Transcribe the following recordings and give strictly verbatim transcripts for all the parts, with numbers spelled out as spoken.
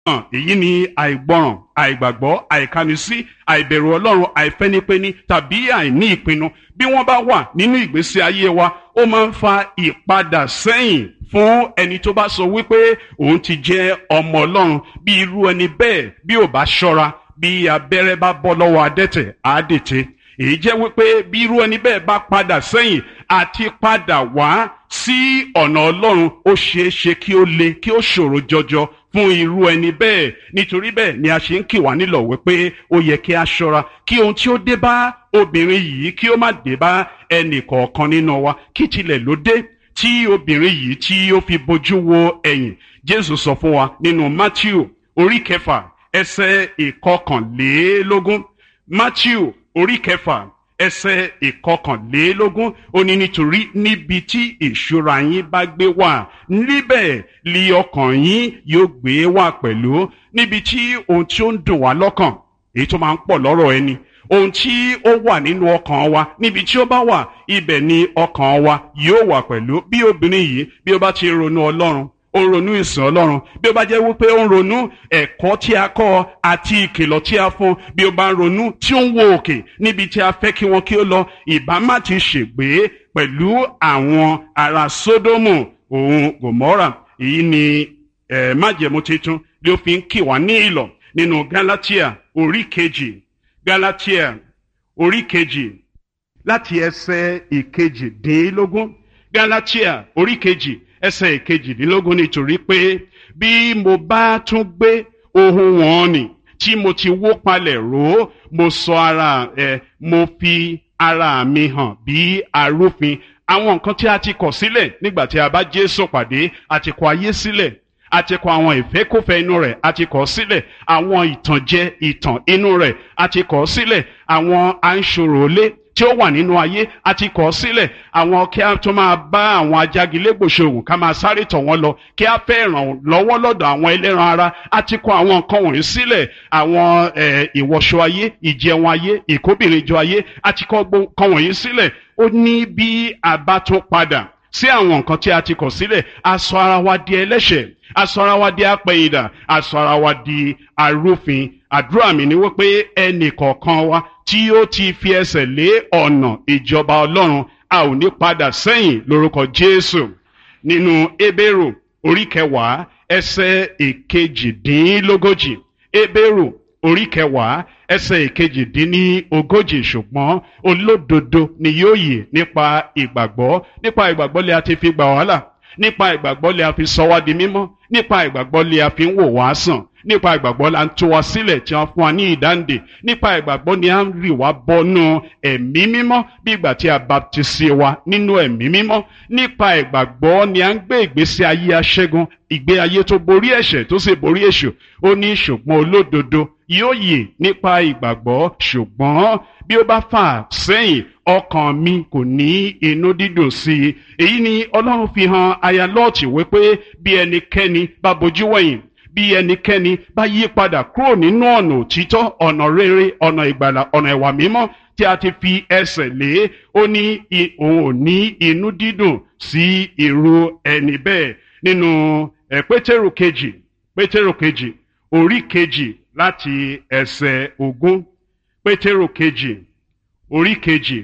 èyí ni àìgbọràn, àìgbàgbọ́, àìkánisí, àìbẹ̀rù Ọlọ́run, àìfẹ́nipẹ́ni tàbí àìní ìpinnu bí wọ́n bá wà nínú ìgbésí ayé wa, ó máa ń fa ìpadà sẹ́yìn fún ẹni tó bá sọ wípé òun ti jẹ́ ọmọ Ọlọ́run. Bí irú ẹni bẹ́ẹ̀ bí ò bá ṣọ́ra, bí abẹ́rẹ́ bá bọ́ lọ́wọ́ adẹ́tẹ̀ á dètè. Èyí jẹ́ wípé bí irú ẹni bẹ́ẹ̀ bá padà sẹ́yìn àti padà wá sí ọ̀nà Ọlọ́run, ó ṣeé ṣe kí ó le, kí ó ṣòro jọjọ fún irú ẹni bẹ́ẹ̀. Nítorí bẹ́ẹ̀ ni a ṣe ń kì wá nílọ̀ wípé ó yẹ kí a ṣọ́ra kí ohun tí ó dé bá obìnrin yìí kí ó má dé bá ẹnì kọ̀ọ̀kan nínú wa. Kí tilẹ̀ ló dé tí obìnrin yìí tí ó fi bojú wo ẹ̀yìn? Jésù sọ fún wa nínú Mátíù orí kẹfà ẹsẹ̀ ìkọkànlélógún. Mátíù orí kẹfà ẹsẹ̀ ìkọkànlélógún, ó ní nítorí níbi tí ìṣúra yín bá gbé wà, níbẹ̀ li ọkàn yín yóò gbé wà pẹ̀lú. Níbi tí ohun tí ó ń dùn wá lọ́kàn, èyí tó máa ń pọ̀ lọ́rọ̀ ẹni, ohun tí ó wà nínú ọkàn wa, níbi tí ó bá wà, ibẹ̀ ni ọkàn wa yóò wà pẹ̀lú. Bí obìnrin yìí bí ó bá ti ronú Ọlọ́run, ó ń ronú ìsìn Ọlọ́run, bí ó bá jẹ́ wípé ó ń ronú ẹ̀kọ́ tí a kọ́ àti ìkìlọ̀ tí a fún, bí ó bá ń ronú tí ó ń wo òkè níbi tí a fẹ́ kí wọn kí ó lọ, ìbá má ti ṣègbé pẹ̀lú àwọn ará Sódómù òun Gòmórà. Èyí ni eh, májẹ̀mú titun ló fi ń kì wá ní ìlọ̀ nínú Gálátíà orí kejì. Gálátíà orí kejì láti ẹsẹ̀ ìkejìdínlógún. Gálátíà orí kejì ẹsẹ̀ ìkejìdínlógún, nítorí pé bí mo bá tún gbé ohun wọn nì tí mo ti wó palẹ̀ ró, mo sọ ara ẹ mo fi ara mi hàn bí arúfin. Àwọn nǹkan tí a ti kọ̀ sílẹ̀ nígbà tí a bá Jésù pàdé, a ti kọ̀ ayé sílẹ̀, a ti kọ̀ àwọn ìfẹ́kúfẹ̀ẹ́ inú rẹ̀, a ti kọ̀ sílẹ̀ àwọn ìtànjẹ ìtàn inú rẹ̀, a ti kọ̀ sílẹ̀ àwọn àǹṣòròlé tí ó wà nínú ayé, a ti kọ̀ sílẹ̀ àwọn kí a tó máa bá àwọn ajagilégbò ṣòwò ká máa sáré tọ̀ wọ́n lọ, kí a fẹ́ ràn lọ́wọ́ lọ́dọ̀ àwọn ẹlẹ́ran ara. A ti kọ̀ àwọn nǹkan wọ̀nyí sílẹ̀, àwọn ìwọṣọ ayé, ìjẹun ayé, ìkóbìnrinjọ ayé, a ti kọ̀ nǹkan wọ̀nyí sílẹ̀. Ó ní bí a bá tún padà sí àwọn nǹkan tí a ti kọ̀ sílẹ̀, a sọ ara wa di ẹlẹ́ṣẹ̀, a sọ ara wa di apẹ̀yìndà, a sọ ara wa di arúfin. Àdúrà mi ni wípé ẹnì kọ̀ọ̀kan wa tí ó ti fi ẹsẹ̀ lé ọ̀nà ìjọba Ọlọ́run, a ò ní padà sẹ́yìn lórúkọ Jésù. Nínú Hébérù orí kẹwàá ẹsẹ̀ ìkejìdínlógójì. Hébérù orí kẹwàá ẹsẹ̀ ìkejìdínlógójì, ṣùgbọ́n olódodo ni yóò yè nípa ìgbàgbọ́. Nípa ìgbàgbọ́ lè a ti fi gbà wá là, nípa ìgbàgbọ́ lè a fi sọ wá di mímọ́, nípa ìgbàgbọ́ lè a fi ń wò wá sàn, nípa ìgbàgbọ́ la ń tú wa sílẹ̀ tí wọ́n fún wa ní ìdáǹdè, nípa ìgbàgbọ́ ni a ń rì wá bọ́nú ẹ̀mí mímọ́ bí ìgbà tí a baptisi wa nínú ẹ̀mí mímọ́, nípa ìgbàgbọ́ ni a ń gbé ìgbésí ayé aṣẹ́gun, ìgbé ayé tó borí ẹ̀ṣẹ̀ tó sì borí èṣù. Ó ní ṣùgbọ́n olódodo yóò yè nípa ìgbàgbọ́, ṣùgbọ́n bí ó bá fà sẹ́yìn, ọkàn mi kò ní inú dídùn sí i. Èyí ni Ọlọ́run fi hàn aya Lọ́ọ̀tì wípé bí ẹnikẹ́ni bá bojú wẹ̀yìn, bí ẹnikẹ́ni bá yí padà kúrò nínú ọ̀nà òtítọ́, ọ̀nà rere, ọ̀nà ìgbàlà, ọ̀nà ìwà mímọ́ tí a ti fi ẹsẹ̀ lé, ó ní òun ò ní inú dídùn sí irú ẹni bẹ́ẹ̀. Nínú ẹ̀ Pétérù kejì, Pétérù kejì orí kejì láti ẹsẹ̀ ogún. Pétérù kejì orí kejì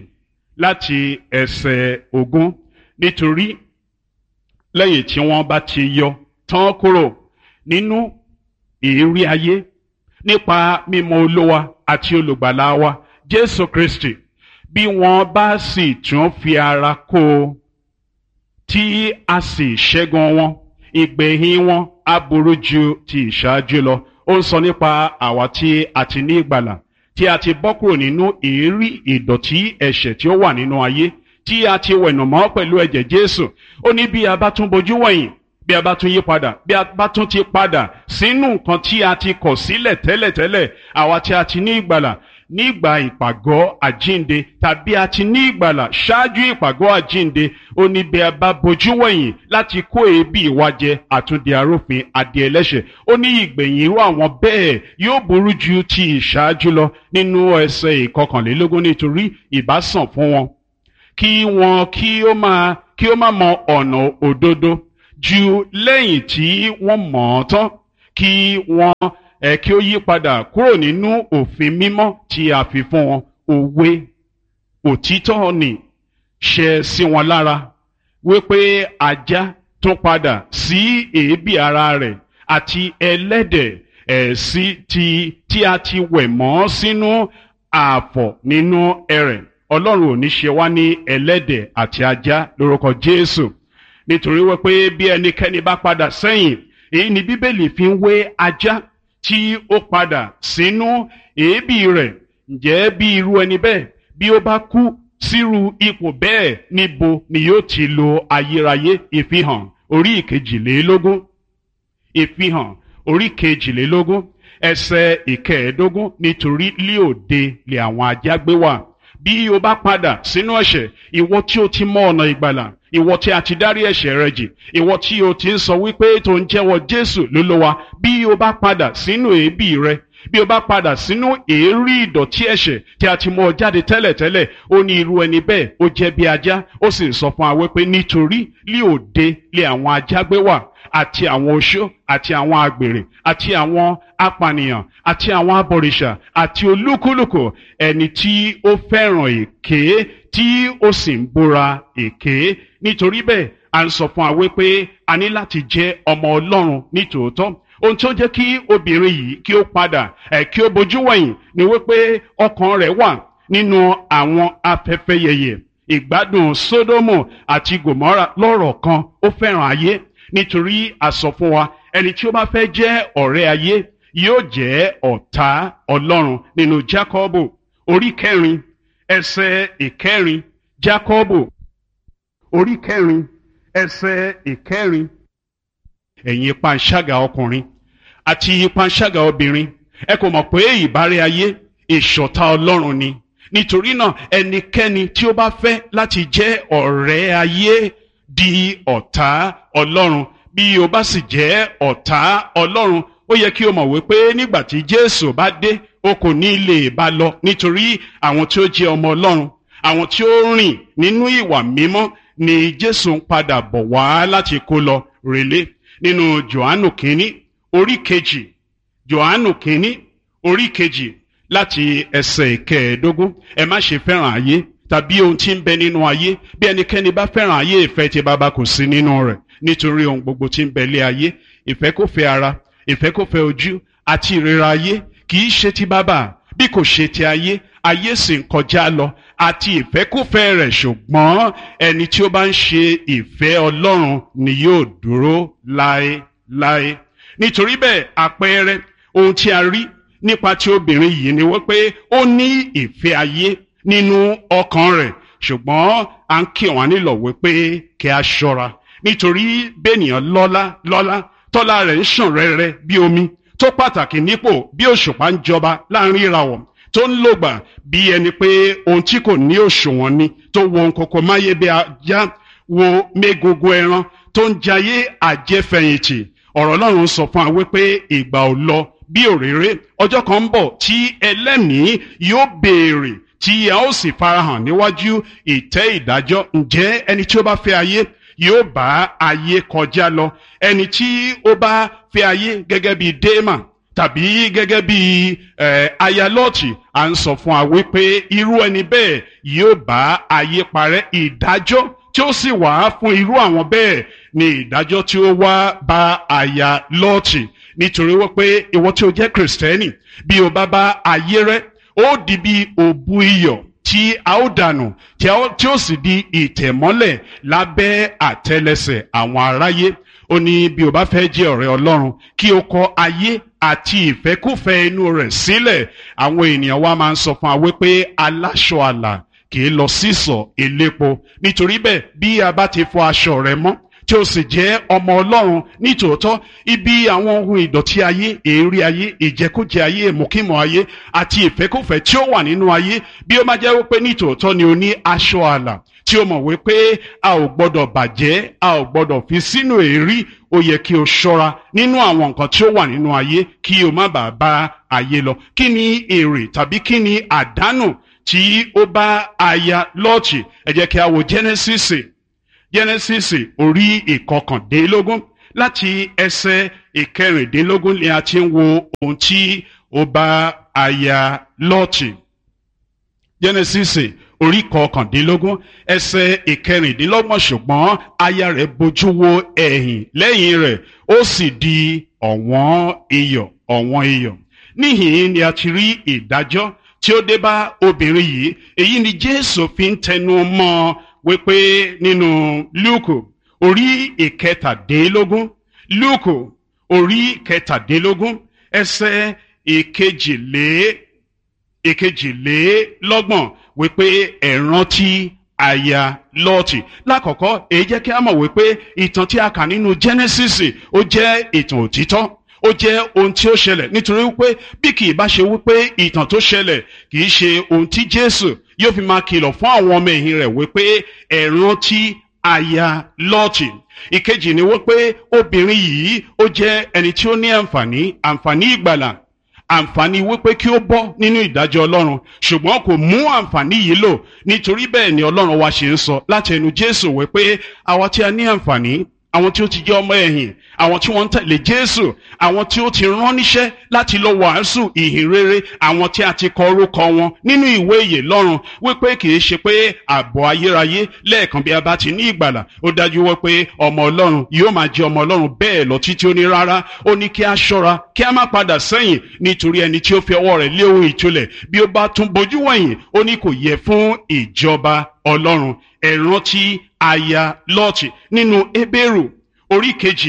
láti ẹsẹ̀ ogún. Nítorí lẹ́yìn tí wọ́n bá ti yọ tán kúrò nínú ìrírí ayé nípa mímọ̀ Olúwa àti olùgbàlà wa Jésù Kristi, bí wọ́n bá sì tún fi ara kó o tí a sì ṣẹ́gun wọn, ìgbẹ̀yìn wọn á burú ju ti ìṣáájú lọ. Ó ń sọ nípa àwa tí a ti ní ìgbàlà, tí a ti bọ́ kúrò nínú ìrírí ìdọ̀tí ẹ̀ṣẹ̀ tí ó wà nínú ayé, tí a ti wẹ̀nùmọ́ pẹ̀lú ẹ̀jẹ̀ Jésù. Ó ní bí a bá tún bojú wẹ̀yìn, bí a bá tún yí padà, bí a bá tún ti padà sínú nǹkan tí a ti kọ̀ sílẹ̀ tẹ́lẹ̀tẹ́lẹ̀, àwa tí a ti ní ìgbàlà nígbà ìpàgọ́ àjínde, tàbí a ti ní ìgbàlà ṣáájú ìpàgọ́ àjínde, ó ní bí a bá bojú wẹ̀yìn láti kó èébì wa jẹ, àtúndì arúfin, àdì ẹlẹ́ṣẹ̀. Ó ní ìgbẹ̀yìn irú àwọn bẹ́ẹ̀ yóò burú ju ti ìṣáájú lọ. Nínú ẹsẹ̀ ìkọkànlélógún, nítorí ìbá sàn fún wọn kí wọn kí ó máa kí ó má mọ ọ̀nà òdodo ju lẹ́yìn tí wọ́n mọ̀ ọ́ tán kí wọ́n ẹ kí ó yí padà kúrò nínú òfin mímọ́ tí a fi fún wọn. Òwe òtítọ́ ni ṣẹ sí wọn lára wípé ajá tún padà sí èébì ara rẹ̀ àti ẹlẹ́dẹ̀ ẹ̀ sí ti tí a ti wẹ̀ mọ́ sínú ààfọ̀ nínú ẹrẹ̀. Ọlọ́run ò ní ṣe wá ní ẹlẹ́dẹ̀ àti ajá lórúkọ Jésù, nítorí wípé bí ẹnikẹ́ni bá padà sẹ́yìn, èyí ni Bíbélì fi ń wé ajá tí ó padà sínú èébì rẹ̀. Ǹjẹ́ bí irú ẹni bẹ́ẹ̀ bí ó bá kú sírú ipò bẹ́ẹ̀, níbo ni yóò ti lo ayérayé? Ìfihàn orí ìkejìlélógún ìfihàn orí kejìlélógún ẹsẹ̀ ìkẹẹ̀ẹ́dógún, nítorí lí òde lè àwọn ajá gbé wà. Bí o bá padà sínú ẹ̀ṣẹ̀, ìwọ tí o ti mọ ọ̀nà ìgbàlà, ìwọ tí a ti dárí ẹ̀ṣẹ̀ rẹ jì, ìwọ tí o ti ń sọ wípé tó ń jẹ́wọ́ Jésù lólúwa, bí o bá padà sínú èébì rẹ, bí o bá padà sínú èérí ìdọ̀tí ẹ̀ṣẹ̀ tí a ti mú ọ jáde tẹ́lẹ̀tẹ́lẹ̀, ó ní irú ẹni bẹ́ẹ̀ ó jẹ́ bí ajá. Ó sì sọ fún wa wípé nítorí lí òde lé àwọn ajá gbé wà, àti àwọn oṣó àti àwọn àgbèrè àti àwọn apànìyàn àti àwọn abọ̀rìṣà àti olúkúlùkù ẹni tí ó fẹ́ràn èké tí ó sì ń búra èké. Nítorí bẹ́ẹ̀ à ń sọ fún wa wípé a ní láti jẹ́ ọmọ Ọlọ́run nítòótọ́. Ohun tí ó jẹ́ kí obìnrin yìí kí ó padà ẹ̀ kí ó bojú wẹ̀yìn ni wípé ọkàn rẹ̀ wà nínú àwọn afẹ́fẹ́ yẹ̀yẹ̀ ìgbádùn Sódómù àti Gòmórà. Lọ́rọ̀ kan, ó fẹ́ràn ayé, nítorí a sọ fún wa ẹni tí ó bá fẹ́ jẹ́ ọ̀rẹ́ ayé yóò jẹ́ ọ̀tá Ọlọ́run. Nínú Jákọ́bù orí kẹrin ẹsẹ̀ ìkẹrin, Jákọ́bù orí kẹrin ẹsẹ̀ ìkẹrin, ẹ̀yin panṣágà ọkùnrin àti panṣágà obìnrin, ẹ kò mọ̀ pé ìbárẹ́ ayé ìṣọ̀tá Ọlọ́run ni. Nítorí náà ẹnikẹ́ni tí ó bá fẹ́ láti jẹ́ ọ̀rẹ́ ayé di ọ̀tá Ọlọ́run. Bí o bá sì jẹ́ ọ̀tá Ọlọ́run, ó yẹ kí o mọ̀ wípé nígbà tí Jésù bá dé, o kò ní lè bá lọ, nítorí àwọn tí ó jẹ́ ọmọ Ọlọ́run, àwọn tí ó rìn nínú ìwà mímọ́ ni Jésù ń padà bọ̀ wá láti kó lọ relé. Nínú Jòhánù kínní orí kejì, Jòhánù kínní orí kejì láti ẹsẹ̀ ìkẹẹ̀ẹ́dógún, ẹ má ṣe fẹ́ràn ayé tàbí ohun tí ń bẹ nínú ayé. Bí ẹnikẹ́ni bá fẹ́ràn ayé, ìfẹ́ ti Baba kò sí nínú rẹ̀. Nítorí ohun gbogbo tí ń bẹ lé ayé, ìfẹ́kúfẹ̀ẹ́ ara, ìfẹ́kúfẹ̀ẹ́ ojú àti ìríra ayé kì í ṣe ti Baba, bí kò ṣe ti ayé. Ayé sì ń kọjá lọ àti ìfẹ́kúfẹ̀ẹ́ rẹ̀, ṣùgbọ́n ẹni tí ó bá ń ṣe ìfẹ́ Ọlọ́run ni yóò dúró láéláé. Nítorí bẹ́ẹ̀ àpẹẹrẹ ohun tí a rí nípa ti obìnrin yìí ni wípé ó ní ìfẹ́ ayé nínú ọkàn rẹ̀, ṣùgbọ́n à ń kí wọn nílọ̀ wípé kí a ṣọ́ra. Nítorí bẹ́ẹ̀nìyàn lọ́lá lọ́lá tọ́lá rẹ̀ ń ṣàn rẹ́rẹ́ bí omi, tó pàtàkì nípò bí òṣùpá ń jọba láàrin ìràwọ̀, tó ń lògbà bí ẹni pé ohun tí kò ní òṣùwọ̀n ni, tó wo ohun kòkò máyé bí ajá, wo mégogo ẹran, tó ń jayé àjẹfẹ̀yìntì. Ọ̀rọ̀ Ọlọ́run sọ fún wa wípé ìgbà ò lọ bí òréré, ọjọ́ kan ń bọ̀ tí ẹlẹ́mìí yóò béèrè, tí a ó sì farahàn níwájú ìtẹ́ ìdájọ́. Ǹjẹ́ ẹni tí ó bá fẹ́ ayé yóò bá ayé kọjá lọ? Ẹni tí ó bá fẹ́ ayé gẹ́gẹ́ bí Démà tàbí gẹ́gẹ́ bí eh, aya Lọ́ọ̀tì, à ń sọ fún wa wípé irú ẹni bẹ́ẹ̀ yóò bá ayé parẹ́. Ìdájọ́ tí ó sì wà fún irú àwọn bẹ́ẹ̀ ni ìdájọ́ tí ó wá bá aya Lọ́ọ̀tì. Nítorí wípé ìwọ tí ó jẹ́ Kristẹni, bí o bá bá ayé rẹ́, ó di bí òbu iyọ̀ tí a ó dànù, tí ó sì di ìtẹ̀mọ́lẹ̀ lábẹ́ àtẹ́lẹsẹ̀ àwọn aráyé. Ó ní bí o bá fẹ́ jẹ́ ọ̀rẹ́ Ọlọ́run, kí o kọ ayé àti ìfẹ́kúfẹ̀ẹ́ inú rẹ̀ sílẹ̀. Àwọn ènìyàn wa máa ń sọ fún wa wípé aláṣọ àlà kì í lọ sísọ̀ elépo. Nítorí bẹ́ẹ̀ bí a bá ti fọ aṣọ rẹ̀ mọ́, tí ó sì jẹ́ ọmọ Ọlọ́run nítòótọ́, ibi àwọn ohun ìdọ̀tí ayé, èérí ayé, ìjẹkújẹ ayé, ìmùkímọ̀ ayé àti ìfẹ́kúfẹ̀ẹ́ tí ó wà nínú ayé, bí ó máa jẹ́ wípé nítòótọ́ ni o ní aṣọ àlà tí ó mọ̀ wípé a ò gbọ́dọ̀ bàjẹ́, a ò gbọ́dọ̀ fi sínú èérí, ó yẹ kí o ṣọ́ra nínú àwọn nǹkan tí ó wà nínú ayé kí o má bàa bá ayé lọ. Kí ni èrè tàbí kí ni àdánù tí ó bá aya Lọ́ọ̀tì? Ẹ jẹ́ kí a wo Genesis Genesis orí ìkọkàndínlógún láti ẹsẹ̀ ìkẹrìndínlógún ni a ti ń wo ohun tí ó bá aya Lọ́ọ̀tì. Genesis orí kọkàndínlógún ẹsẹ̀ ìkẹrìndínlọ́gbọ̀n, ṣùgbọ́n aya rẹ̀ bojú wo ẹ̀yìn lẹ́yìn rẹ̀, ó sì di ọ̀wọ́n iyọ̀ ọ̀wọ́n iyọ̀. Níhìn ni a ti rí ìdájọ́ tí ó dé bá obìnrin yìí. Èyí ni Jésù fi ń tẹnu mọ́ wípé nínú Lúùkù orí ìkẹtàdínlógún, Lúùkù orí ìkẹtàdínlógún ẹsẹ̀ ìkejìlé ìkejìlélọ́gbọ̀n wípé ẹ rántí aya Lọ́ọ̀tì. Lákọ̀ọ́kọ́ èyí jẹ́ kí a mọ̀ wípé ìtàn tí a kà nínú Genesis ó jẹ́ ìtàn òtítọ́, ó jẹ́ ohun tí ó ṣẹlẹ̀, nítorí wípé bí kì í bá ṣe wípé ìtàn tó ṣẹlẹ̀ kì í ṣe ohun tí Jésù yóò fi máa kìlọ̀ fún àwọn ọmọ ẹ̀yìn rẹ̀ wípé ẹ rántí aya Lọ́ọ̀tì. Ìkejì ni wípé obìnrin yìí ó jẹ́ ẹni tí ó ní àǹfààní àǹfààní ìgbàlà, àǹfààní wípé kí ó bọ́ nínú ìdájọ́ Ọlọ́run, ṣùgbọ́n kò mú àǹfààní yìí lò. Nítorí bẹ́ẹ̀ ni Ọlọ́run wa ṣe ń sọ láti ẹnu Jésù wípé àwa tí a ní àǹfààní, àwọn tí ó ti jẹ́ ọmọ ẹ̀yìn, àwọn tí wọ́n ń tẹ̀lé Jésù, àwọn tí ó ti rán níṣẹ́ láti lọ wàásù ìhìn rere, àwọn tí a ti kọ orúkọ wọn nínú ìwé ìyè lọ́run, wípé kì í ṣe pé ààbò ayérayé lẹ́ẹ̀kan bí a bá ti ní ìgbàlà ó dájú wípé ọmọ Ọlọ́run yóò máa jẹ́ ọmọ Ọlọ́run bẹ́ẹ̀ lọ títí ó ní rárá. Ó ní kí a ṣọ́ra kí a má padà sẹ́yìn, nítorí ẹni tí ó fi ọwọ́ rẹ̀ lé ohun ìtúlẹ̀ bí ó bá tún bojú wẹ̀yìn, ó ní kò yẹ fún ìjọba Ọlọ́run. Ẹ rántí aya Lọ́ọ̀tì. Nínú Hébérù orí kejì,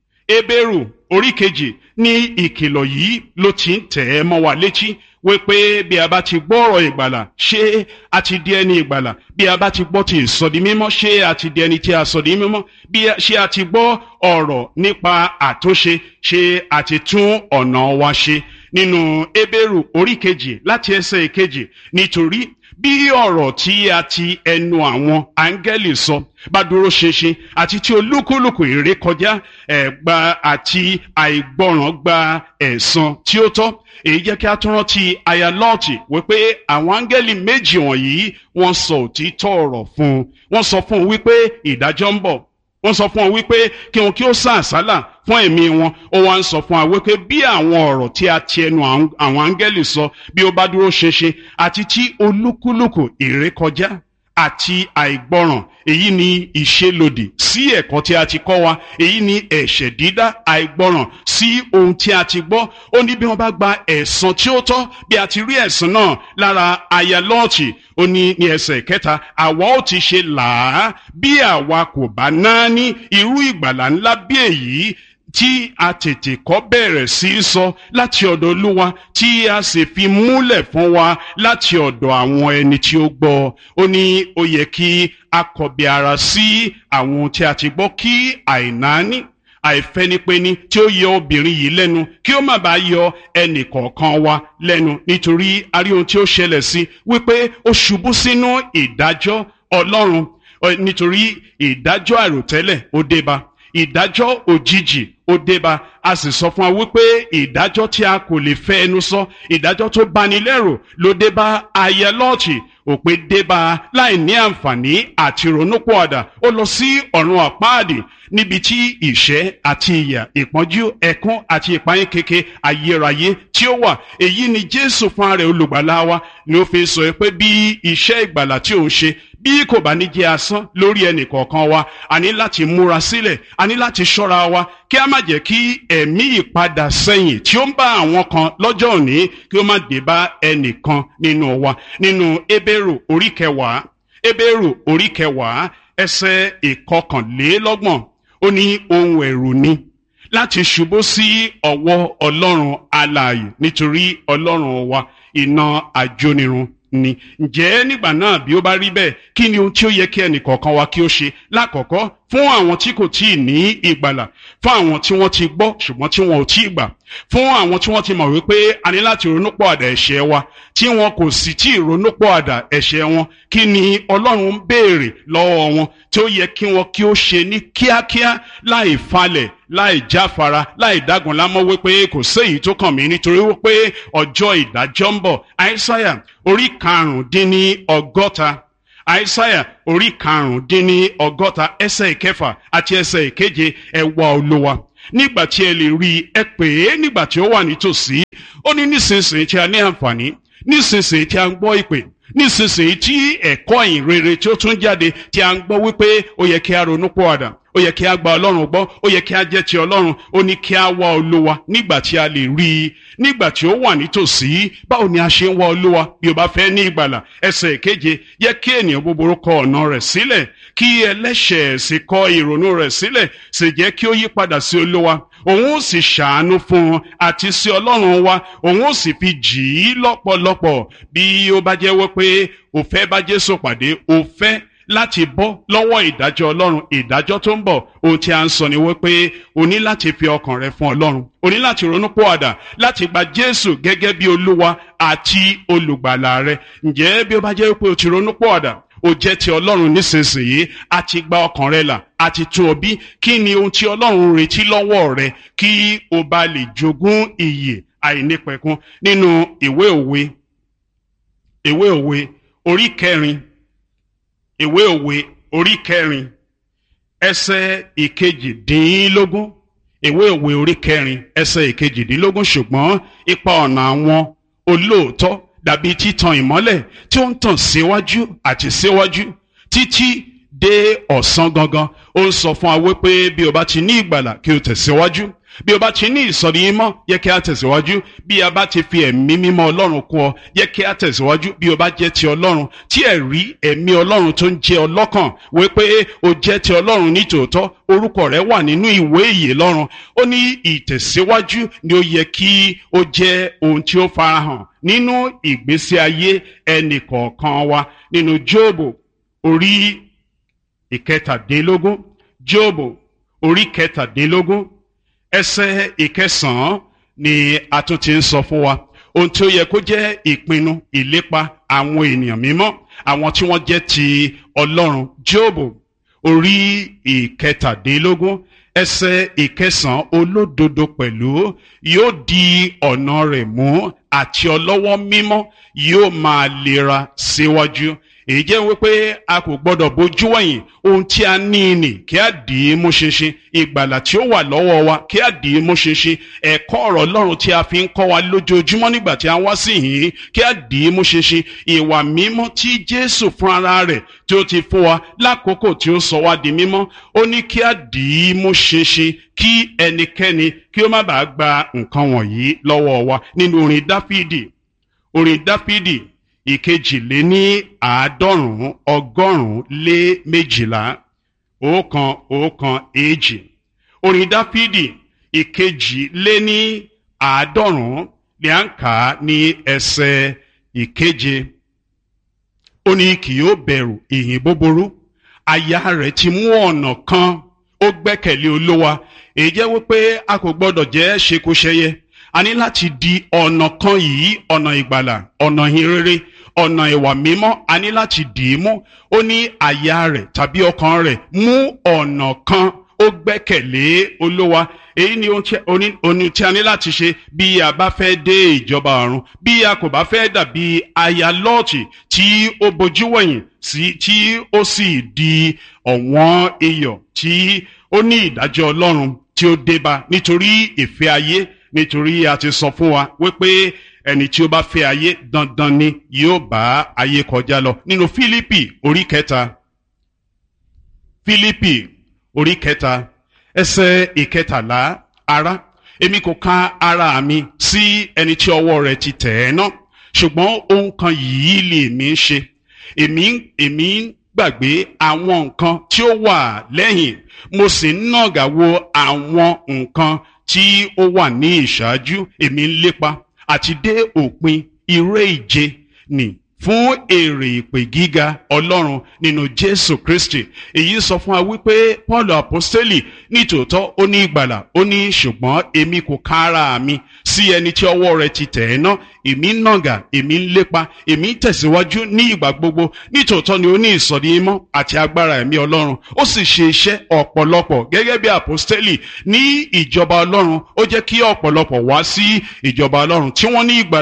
Hébérù orí kejì ní ìkìlọ̀ yìí ló ti ń tẹ̀ ẹ́ mọ́ wa létí wípé bí a bá ti gbọ́ ọ̀rọ̀ ìgbàlà, ṣé a ti di ẹni ìgbàlà? Bí a bá ti gbọ́ ti ìsọdi mímọ́, ṣé a ti di ẹni tí a sọdi mímọ́? Bí ṣé a ti gbọ́ ọ̀rọ̀ nípa àtúnṣe, ṣé a ti tún ọ̀nà wa ṣe? Nínú Hébérù orí kejì láti ẹsẹ̀ ìkejì, nítorí bí ọ̀rọ̀ tí a ti ẹnu àwọn áńgẹ́lì sọ bá dúró ṣinṣin, àti tí olúkúlùkù ìrékọjá ẹ̀gbà àti àìgbọràn gba ẹ̀san tí ó tọ́. Èyí jẹ́ kí a tún rántí aya Lọ́ọ̀tì wípé àwọn áńgẹ́lì méjì wọ̀nyí wọ́n sọ òtítọ́ ọ̀rọ̀ fún un. Wọ́n sọ fún un wípé ìdájọ́ ń bọ̀. Wọ́n sọ fún wọn wípé kí wọn kí ó sá àsálà fún ẹ̀mí wọn. Ó wá ń sọ fún wa wípé bí àwọn ọ̀rọ̀ tí a ti ẹnu àwọn áńgẹ́lì sọ bí ó bá dúró ṣinṣin, àti tí olúkúlùkù ìrékọjá àti àìgbọràn, èyí ni ìṣelòdì sí ẹ̀kọ́ tí a ti kọ́ wa, èyí ni ẹ̀ṣẹ̀ dídá, àìgbọràn sí ohun tí a ti gbọ́. Ó ní bí wọ́n bá gba ẹ̀san tí ó tọ́, bí a ti rí ẹ̀san náà lára aya Lọ́ọ̀tì, ó ní ní ẹsẹ̀ kẹta, àwa ó ti ṣe làá bí àwa kò bá náání irú ìgbàlà ńlá bí èyí tí a tètè kọ́ bẹ̀rẹ̀ sí í sọ láti ọ̀dọ̀ Olúwa, tí a sì fi múlẹ̀ fún wa láti ọ̀dọ̀ àwọn ẹni tí ó gbọ́. Ó ní ó yẹ kí a kọbi ara sí àwọn ohun tí a ti gbọ́, kí àìnáání àìfẹ́nipẹ́ni tí ó yọ obìnrin yìí lẹ́nu kí ó má bàa yọ ẹnì kọ̀ọ̀kan wa lẹ́nu, nítorí a rí ohun tí ó ṣẹlẹ̀ sí wípé ó ṣubú sínú ìdájọ́ Ọlọ́run, nítorí ìdájọ́ àròtẹ́lẹ̀ ó dé bá, ìdájọ́ òjijì ó débá. A sì sọ fún wa wípé ìdájọ́ tí a kò lè fẹ́ ẹnu sọ, ìdájọ́ tó bani lẹ́rù ló débá aya Lọ́ọ̀tì. Òpin débá láì ní àǹfààní àti ronúpìwàdà. Ó lọ sí ọ̀run àpáàdì níbi tí ìṣẹ́ àti ìyà, ìpọ́njú, ẹkún àti ìpayín keke ayérayé tí ó wà. Èyí ni Jésù fún ara rẹ̀ olùgbàlà wa ni ó fi sọ pé bí iṣẹ́ ìgbàlà tí òun ṣe bí kò bá ní jẹ́ asán lórí ẹnì kọ̀ọ̀kan wa, a ní láti múra sílẹ̀, a ní láti ṣọ́ra wa kí a má jẹ́ kí ẹ̀mí ìpadà sẹ́yìn tí ó ń bá àwọn kan lọ́jọ́ òní kí ó má dé bá ẹnìkan nínú wa. Nínú Hébérù orí kẹwàá, Hébérù orí kẹwàá ẹsẹ̀ ìkọkànlélọ́gbọ̀n, ó ní ohun ẹ̀rù ni láti ṣubú sí ọwọ́ Ọlọ́run alààyè, nítorí Ọlọ́run wa iná ajónirun ni. Ǹjẹ́ nígbà náà bí ó bá rí bẹ́ẹ̀, kí ni ohun tí ó yẹ kí ẹnì kọ̀ọ̀kan wa kí ó ṣe? Lákọ̀ọ́kọ́, fún àwọn tí kò tíì ní ìgbàlà, fún àwọn tí wọ́n ti gbọ́ ṣùgbọ́n tí wọn ò tíì gbà, fún àwọn tí wọ́n ti mọ̀ wípé a ní láti ronúpìwàdà ẹ̀ṣẹ̀ wa tí wọn kò sì tí ì ronúpìwàdà ẹ̀ṣẹ̀ wọn, kí ni Ọlọ́run ń béèrè lọ́wọ́ wọn tí ó yẹ kí wọn kí ó ṣe ní kíákíá, láì falẹ̀, láì jáfara, láì dágun lámọ́ wípé kò séyìí tó kàn mí, nítorí wípé ọjọ́ ìdájọ́ ń bọ̀. Àìsáyà orí karùndínní ọgọ́ta àìsáyà orí karùndínní ọgọ́ta ẹsẹ̀ ìkẹfà àti ẹsẹ̀ ìkeje ẹ wá Olúwa nígbà tí ẹ lè rí ẹ pè é nígbà tí ó wà nítòsí. Ó ní nísinsìnyí tí a ní àǹfààní, nísinsìnyí tí a ń gbọ́ ìpè, nísinsìnyí tí ẹ̀kọ́ ìyìn rere tí ó tún jáde tí a ń gbọ́ wípé ó yẹ kí a ronú pọ̀àdà, ó yẹ kí a gba Ọlọ́run gbọ́, ó yẹ kí a jẹ́ ti Ọlọ́run. Ó ní kí a wá Olúwa nígbà tí a lè rí i, nígbà tí ó wà nítòsí. Báwo ni a ṣe ń wá Olúwa bí o bá fẹ́ ní ìgbàlà? Ẹsẹ̀ ìkeje, yẹ kí ènìyàn búburú kọ ọ̀nà rẹ̀ sílẹ̀, kí ẹlẹ́ṣẹ̀ sì kọ ìrònú rẹ̀ sílẹ̀, sì jẹ́ kí ó yí padà sí Olúwa. Òun ó sì ṣàánú fún un àti sí Ọlọ́run wa, òun ó sì fi jì í lọ́pọ̀lọpọ̀. Bí ó bá jẹ́ wípé o fẹ́ bá Jésù pàdé, o fẹ́ láti bọ́ lọ́wọ́ ìdájọ́ Ọlọ́run, ìdájọ́ tó ń bọ̀, ohun tí a ń sọ ni wípé o ní láti fi ọkàn rẹ fún Ọlọ́run, o ní láti ronú pọ̀àdà, láti gba Jésù gẹ́gẹ́ bí Olúwa àti olùgbàlà rẹ. Ǹjẹ́ bí ó bá jẹ́ wípé o ti ronú pọ̀àdà, o jẹ́ ti Ọlọ́run nísinsìnyí, a ti gba ọkàn rẹ là, a ti tún ọ bí, kí ni ohun tí Ọlọ́run retí lọ́wọ́ rẹ kí o bá lè jogún ìyè àìnípẹ̀kun? Nínú ìwé òwe, ìwé òwe orí kẹrin, ìwé òwe orí kẹrin ẹsẹ̀ ìkejìdínlógún, ìwé òwe orí kẹrin ẹsẹ̀ ìkejìdínlógún. Ṣùgbọ́n ipa ọ̀nà àwọn olóòótọ́ dàbí títan ìmọ́lẹ̀ tí ó ń tàn síwájú àti síwájú títí dé ọ̀sán gangan. Ó ń sọ fún wa wípé bí o bá ti ní ìgbàlà kí o tẹ̀síwájú, bí o bá ti ní ìsọ̀rí mímọ́ yẹ kí a tẹ̀síwájú, bí a bá ti fi ẹ̀mí mímọ́ Ọlọ́run kún ọ yẹ kí a tẹ̀síwájú. Bí o bá jẹ́ ti Ọlọ́run, tí ẹ̀rí ẹ̀mí Ọlọ́run tó ń jẹ́ ọlọ́kàn wípé o jẹ́ ti Ọlọ́run ní tòótọ́, orúkọ rẹ wà nínú ìwé ìyè lọ́run. Ó ní ìtẹ̀síwájú ni ó yẹ kí ó jẹ́ ohun tí ó farahàn nínú ìgbésí ayé ẹnì kọ̀ọ̀kan wa. Nínú Jóòbù orí ìkẹtàdínlógún, Jóòbù orí kẹtàdínlógún ẹsẹ̀ ìkẹsàn-án ni a tún ti ń sọ fún wa ohun tí ó yẹ kó jẹ́ ìpinnu ìlépa àwọn ènìyàn mímọ́, àwọn tí wọ́n jẹ́ ti Ọlọ́run. Jóòbù orí ìkẹtàdínlógún ẹsẹ̀ ìkẹsàn-án, olódodo pẹ̀lú yóò di ọ̀nà rẹ̀ mú àti ọlọ́wọ́ mímọ́ yóò máa lera síwájú. Èyí jẹ́ wípé a kò gbọ́dọ̀ bójú wẹ̀yìn ohun tí a ní nì, kí a dì í mú ṣinṣin. Ìgbàlà tí ó wà lọ́wọ́ wa kí a dì í mú ṣinṣin. Ẹ̀kọ́ ọ̀rọ̀ Ọlọ́run tí a fi ń kọ́ wa lójoojúmọ́ nígbà tí a wá sí yìí kí a dì í mú ṣinṣin. Ìwà mímọ́ tí Jésù fún ara rẹ̀ tí ó ti fún wa lákòókò tí ó sọ wá di mímọ́, ó ní kí a dì í mú ṣinṣin kí ẹnikẹ́ni kí ó má bàa gba nǹkan wọ̀nyí lọ́wọ́ wa. Nínú orin Dáfídì, orin Dáfídì ìkejìléní àádọ́rùn-ún ọgọ́rùn-ún lé méjìlá, ọ̀kan ọ̀kan èjì. Orin Dáfídì ìkejìléní àádọ́rùn-ún ni à ń kà á ní ẹsẹ̀ ìkeje. Ó ní kì yóò bẹ̀rù ìhìn búburú, àyà rẹ̀ ti mú ọ̀nà kan, ó gbẹ́kẹ̀lé Olúwa. Èyí jẹ́ wípé a kò gbọ́dọ̀ jẹ́ ṣekúṣẹyẹ. A ní láti di ọ̀nà kan yìí, ọ̀nà ìgbàlà, ọ̀nà ìhìn rere, ọ̀nà ìwà mímọ́, a ní láti dì í mú. Ó ní àyà rẹ̀ tàbí ọkàn rẹ̀ mú ọ̀nà kan, ó gbẹ́kẹ̀lé Olúwa. Èyí ni ohun tí a ní láti ṣe bí a bá fẹ́ dé ìjọba ọ̀run. Bí a kò bá fẹ́ dàbí aya Lọ́ọ̀tì tí ó bojú wẹ̀yìn sí, tí ó sì di ọ̀wọ́n iyọ̀, tí ó ní ìdájọ́ Ọlọ́run tí ó débá nítorí ìfẹ́ ayé. Nítorí a ti sọ fún wa wípé ẹni tí ó bá fẹ́ ayé dandan ni yóò bá ayé kọjá lọ. Nínú Fílípì orí kẹta, Fílípì orí kẹta ẹsẹ̀ ìkẹtàlá, ará, èmi kò ka ara mi sí ẹni tí ọwọ́ rẹ̀ ti tẹ̀ ẹ́ ná, ṣùgbọ́n ohun kan yìí lè mí ṣe. Èmi èmi ń gbàgbé àwọn nǹkan tí ó wà lẹ́yìn, mo sì ń nàgà wo àwọn nǹkan tí ó wà ní ìṣáájú. Èmi ń lépa àti dé òpin eré ìje nì fún èrè ìpè gíga Ọlọ́run nínú Jésù Kristi. Èyí sọ fún wa wípé Paul apostoli nítòótọ́ ó ní ìgbàlà, ó ní ṣùgbọ́n èmi kò ka ara mi sí ẹni tí ọwọ́ rẹ̀ ti tẹ̀ ẹ́ ná. Èmi ń nàgà, èmi ń lépa, èmi ń tẹ̀síwájú ní ìgbà gbogbo. Nítòótọ́ ni ó ní ìsọ̀rí mímọ́ àti agbára ẹ̀mí Ọlọ́run. Ó sì ṣe iṣẹ́ ọ̀pọ̀lọpọ̀ gẹ́gẹ́ bí apostoli ní ìjọba Ọlọ́run. Ó jẹ́ kí ọ̀pọ̀lọpọ̀ wá sí ìjọba Ọlọ́run tí wọ́n ní ìgbàlà.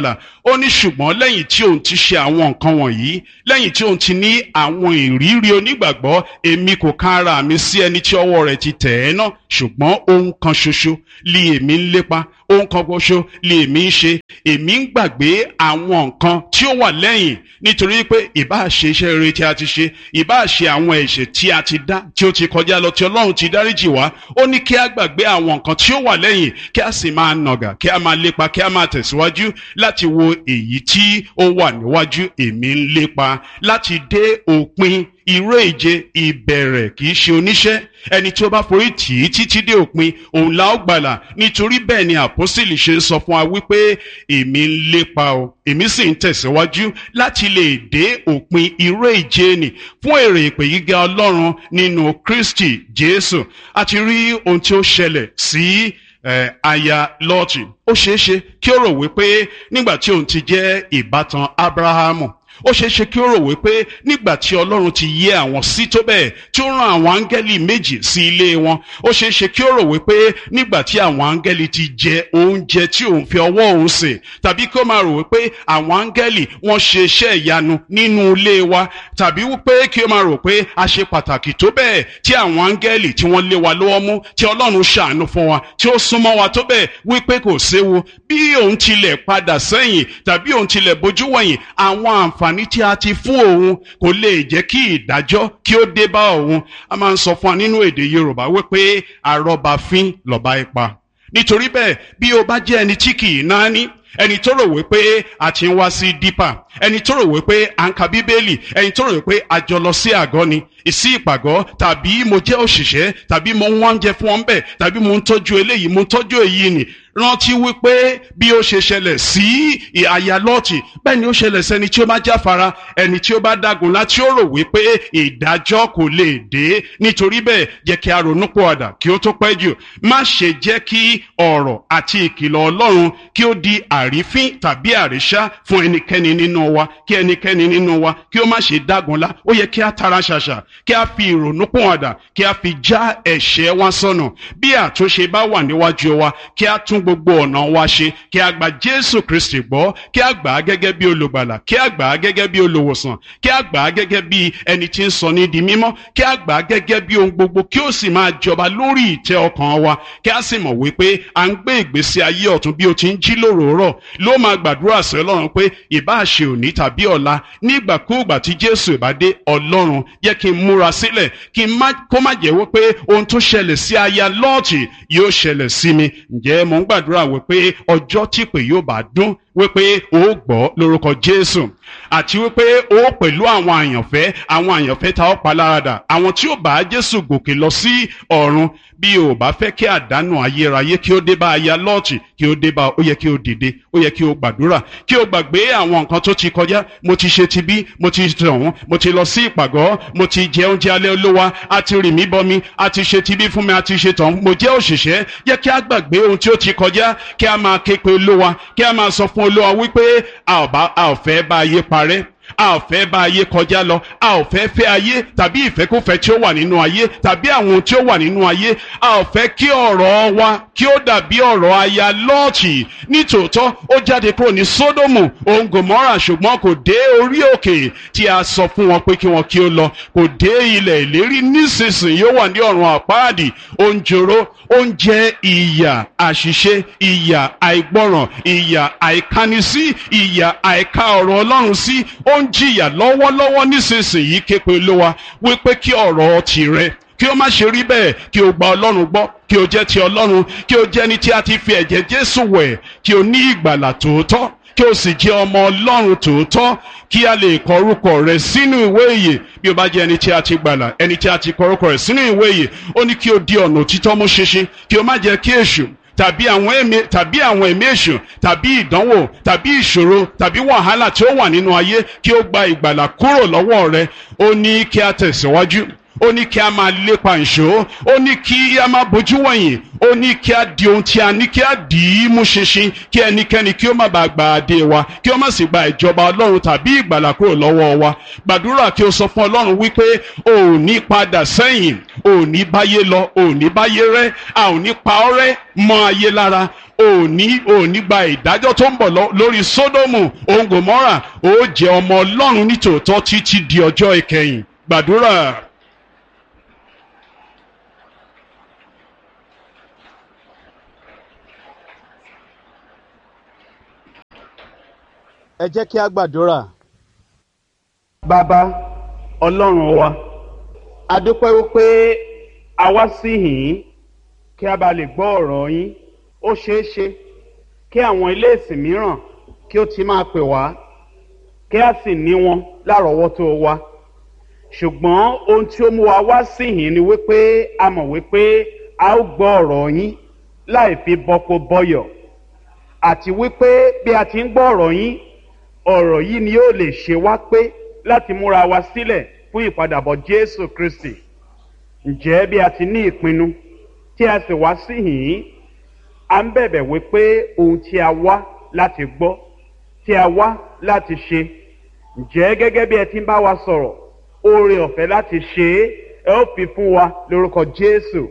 ó ní ṣùgbọ́n lẹ́yìn tí òun ti ṣe àwọn nǹkan wọ̀nyí lẹ́yìn tí òun ti ní àwọn ìrírí onígbàgbọ́ èmi kò ka ara mi sí ẹni tí ọwọ́ rẹ̀ ti tẹ̀ ẹ́ ná ṣùgbọ́n ohun kan ṣoṣo li èmi ń lépa ohun kan ṣoṣo li èmi ń ṣe èmi ń gbàgbé àwọn nǹkan tí ó wà lẹ́yìn nítorí pé ìbáà ṣe iṣẹ́ rere tí a ti ṣe ìbáà ṣe àwọn ẹ̀ṣẹ̀ tí a ti dá tí ó ti kọjá lọ tí Ọlọ́run ti dáríjì wá ó ní kí a gbàgbé àwọn nǹkan tí ó wà lẹ́yìn kí a sì máa nàgà kí a máa lépa kí a máa tẹ̀síwájú láti wo èyí tí ó wà níwájú èmi ń lépa láti dé òpin ìré ìje ìbẹ̀rẹ̀ kì í ṣe oníṣẹ́ ẹni tí ó bá forí tì í títí dé òpin òun la ó gbàlà nítorí bẹ́ẹ̀ ni àpọ́sítélì ṣe ń sọ fún wa wípé èmi ń lépa o èmi sì ń tẹ̀síwájú láti lè dé òpin ìré ìje nì fún èrè ìpè gíga Ọlọ́run nínú Kristi Jésù a ti rí ohun tí ó ṣẹlẹ̀ sí Eh, aya Lọ́ọ̀tì ó ṣeéṣe kí ó rò wípé nígbà tí òun ti jẹ́ ìbátan Ábúráhámù ó ṣeéṣe kí ó rò wípé nígbà tí Ọlọ́run ti yẹ àwọn sí tó bẹ́ẹ̀ tí ó rán àwọn áńgẹ́lì méjì sí ilé wọn ó ṣeéṣe kí ó rò wípé nígbà tí àwọn áńgẹ́lì ti jẹ oúnjẹ tí òun fi ọwọ́ òun sè tàbí kí ó máa rò wípé àwọn áńgẹ́lì wọ́n ṣe iṣẹ́ ìyanu nínú ilé wa tàbí wípé kí ó máa rò pé a ṣe pàtàkì tó bẹ́ẹ̀ tí àwọn áńgẹ́lì tí wọ́n lé wa lọ́wọ́ mú tí Ọlọ́run ṣàánú fún wa tí ó súnmọ́ wa tó bẹ́ẹ̀ wípé kò séwu bí òun tilẹ̀ padà sẹ́yìn tàbí òun tilẹ̀ bojú wẹ̀yìn àwọn àǹfààní tí a ti fún òun kò lè jẹ́ kí ìdájọ́ kí ó dé bá òun a máa ń sọ fún wa nínú èdè Yorùbá wípé àrọ́bàfín lọ̀bá ipa nítorí bẹ́ẹ̀ bí o bá jẹ́ ẹni tí kì í náání ẹni tó rò wípé a ti ń wá sí dípà ẹni tó rò wípé à ń ka Bíbélì ẹni tó rò wípé a jọ lọ sí àgọ́ ni ìsí ìpàgọ́ tàbí mo jẹ́ òṣìṣẹ́ tàbí mo ń wá oúnjẹ fún wọn bẹ́ẹ̀ tàbí mo ń tọ́jú eléyìí mo ń tọ́jú èyí nì rántí wípé bí ó ṣe ṣẹlẹ̀ sí aya Lọ́ọ̀tì bẹ́ẹ̀ ni ó ṣẹlẹ̀ sẹ́ni tí ó bá jáfara ẹni tí ó bá dágun láti ó rò wípé ìdájọ́ kò lè dé nítorí bẹ́ẹ̀ jẹ́ kí a ronúpìwàdà kí ó tó pẹ́ jù má ṣe jẹ́ kí ọ̀rọ̀ àti ìkìlọ̀ Ọlọ́run kí ó di àrífín tàbí àríṣà fún ẹnikẹ́ni nínú wa kí ẹnikẹ́ni nínú wa kí ó má ṣe dágunlá ó yẹ kí a tara ṣàṣà kí a fi ìrònúpìwàdà kí a fi já ẹ̀ṣẹ̀ wa sọnù bí àtúnṣe bá wà níwájú wa kí a tún gbogbo ọ̀nà wa ṣe kí a gba Jésù Kristi gbọ́ kí a gbà á gẹ́gẹ́ bí olùgbàlà kí a gbà á gẹ́gẹ́ bí olùwòsàn kí a gbà á gẹ́gẹ́ bí ẹni tí ń sọ ní di mímọ́ kí a gbà á gẹ́gẹ́ bí ohun gbogbo kí ó sì máa jọba lórí ìtẹ́ ọkàn wa kí a sì mọ̀ wípé à ń gbé ìgbésí ayé ọ̀tun bí o ti ń jí lóròórọ̀ ló máa gbàdúrà sí Ọlọ́run pé ìbá ṣe òní tàbí ọ̀la nígbàkúùgbà tí Jésù ìbá dé Ọlọ́run yẹ kí n múra sílẹ̀ kí n má kó má jẹ́ wípé ohun tó ṣẹlẹ̀ sí aya Lọ́ọ̀tì yóò ṣẹlẹ̀ sí mi ǹjẹ́ mo ń gbàdúrà wípé ọjọ́ tí pè yóò bá dún wípé ó gbọ́ lórúkọ Jésù àti wípé ó pẹ̀lú àwọn àyànfẹ́ àwọn àyànfẹ́ ta ọ́ paláradà àwọn tí ó bá Jésù gòkè lọ sí ọ̀run bí o bá fẹ́ kí àdánù ayérayé kí ó dé bá aya Lọ́ọ̀tì kí ó dé bá ó yẹ kí ó dìde ó yẹ kí ó gbàdúrà kí ó gbàgbé àwọn nǹkan tó ti kọjá mo ti ṣe ti bí mo ti tọ̀hún mo ti lọ sí ìpàgọ́ mo ti jẹ oúnjẹ alẹ́ Olúwa a ti rì mí bọmi a ti ṣe ti bí fún mi a ti ṣe tọ̀hún mo jẹ́ òṣìṣẹ́ yẹ kí a gbàgbé ohun tí ó ti kọjá kí a máa ké pe Olúwa kí a máa sọ fún Olúwa wípé a ò fẹ́ bá ayé parẹ́ a ò fẹ́ bá ayé kọjá lọ a ò fẹ́ fẹ́ ayé tàbí ìfẹ́kúfẹ́ tí ó wà nínú ayé tàbí àwọn ohun tí ó wà nínú ayé a ò fẹ́ kí ọ̀rọ̀ wa kí ó dàbí ọ̀rọ̀ aya Lọ́ọ̀tì nítòótọ́ ó jáde kúrò ní Sódómù òun Gòmórà ṣùgbọ́n kò dé orí òkè tí a sọ fún wọn pé kí wọn kí ó lọ kò dé ilẹ̀ ìlérí nísinsìnyí ó wà ní ọ̀run àpáàdì ó ń jòrò ó ń jẹ ìyà àṣìṣe ìyà àìgbọràn ìyà àìkánisí ìyà àìka ọ̀rọ̀ Ọlọ́run sí ó ń jìyà lọ́wọ́lọ́wọ́ nísinsìnyí képe Olúwa wípé kí ọ̀rọ̀ tìrẹ kí ó má ṣe rí bẹ́ẹ̀ kí o gba Ọlọ́run gbọ́ kí o jẹ́ ti Ọlọ́run kí o jẹ́ ni tí a ti fi ẹ̀jẹ̀ Jésù wẹ̀ kí o ní ìgbàlà tòótọ́ kí o sì jẹ́ ọmọ Ọlọ́run tòótọ́ kí a lè kọ orúkọ rẹ sínú ìwé ìyè bí o bá jẹ́ ẹni tí a ti gbàlà ẹni tí a ti kọ orúkọ rẹ sínú ìwé ìyè ó ní kí o di ọ̀nà òtítọ́ mú ṣinṣin kí o má jẹ́ kí èṣù tàbí àwọn ẹ̀mí tàbí àwọn ẹ̀mí èṣù tàbí ìdánwò tàbí ìṣòro tàbí wàhálà tí ó wà nínú ayé kí ó gba ìgbàlà kúrò lọ́wọ́ rẹ ó ní kí a tẹ̀síwájú ó ní kí a máa lépa ìṣó, ó ní kí a máa bójú wọ̀nyí, ó ní kí a di ohun tí a ní kí a dì í mú ṣinṣin, kí ẹnikẹ́ni kí ó má bàa gba adé wa, kí ó má sì gba ìjọba Ọlọ́run tàbí ìgbàlà kúrò lọ́wọ́ wa. Gbàdúrà kí o sọ fún Ọlọ́run wípé o ò ní padà sẹ́yìn, o ò ní báyé lọ, o ò ní báyé rẹ́, a ò ní pa ọ́ rẹ́ mọ́ ayé lára, o ò ní o ò ní gba ìdájọ́ tó ń bọ̀ lórí Sódómù òun Gòmórà, o jẹ́ ọmọ Ọlọ́run nítòótọ́ títí di ọjọ́ ìkẹyìn. Gbàdúrà. Ẹ jẹ́ kí a gbàdúrà. Bàbá Ọlọ́run wa, a dúpẹ́ wípé a wá síhìn kí a bá lè gbọ́ ọ̀rọ̀ yín. Ó ṣeé ṣe kí àwọn ilé ìsìn mìíràn kí ó ti máa pè wá, kí a sì ní wọn lárọ̀ọ́wọ́tó wa. Ṣùgbọ́n ohun tí ó mú wa wá síhìn ni wípé a mọ̀ wípé a ó gbọ́ ọ̀rọ̀ yín láì fi bọ́po bọ́yọ̀, àti wípé bí a ti ń gbọ́ ọ̀rọ̀ yín, ọ̀rọ̀ yìí ni yóò lè ṣe wá pé láti múra wa sílẹ̀ fún ìpadàbọ̀ Jésù Kristi. Ǹjẹ́ bí a ti ní ìpinnu tí a sì wá síhìn, a ń bẹ̀bẹ̀ wípé ohun tí a wá láti gbọ́, tí a wá láti ṣe, ǹjẹ́ gẹ́gẹ́ bí ẹ ti ń bá wa sọ̀rọ̀, oore ọ̀fẹ́ láti ṣe é ẹ ó fi fún wa lórúkọ Jésù.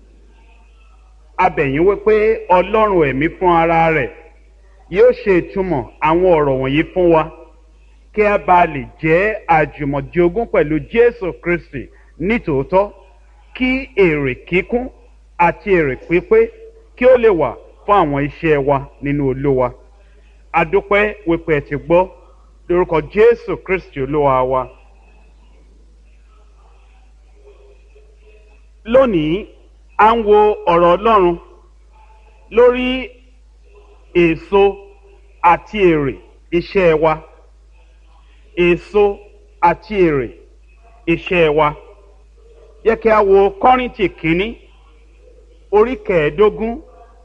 A bẹ̀ yín wípé Ọlọ́run ẹ̀mí fún ara rẹ̀ yóò ṣe ìtumọ̀ àwọn ọ̀rọ̀ wọ̀nyí fún wa, kí a bá lè jẹ́ àjùmọ̀jogún pẹ̀lú Jésù Kristi nítòótọ́, kí èrè kíkún àti èrè pípé kí ó lè wà fún àwọn iṣẹ́ wa nínú Olúwa. A dúpẹ́ wípé ẹ ti gbọ́, lórúkọ Jésù Kristi Olúwa wa. Lónìí a ń wo ọ̀rọ̀ Ọlọ́run lórí èso àti èrè iṣẹ́ wa. Èso àti èrè iṣẹ́ wa. Yẹ kí a wo Kọ́ríńtì kínní orí kẹẹ̀ẹ́dógún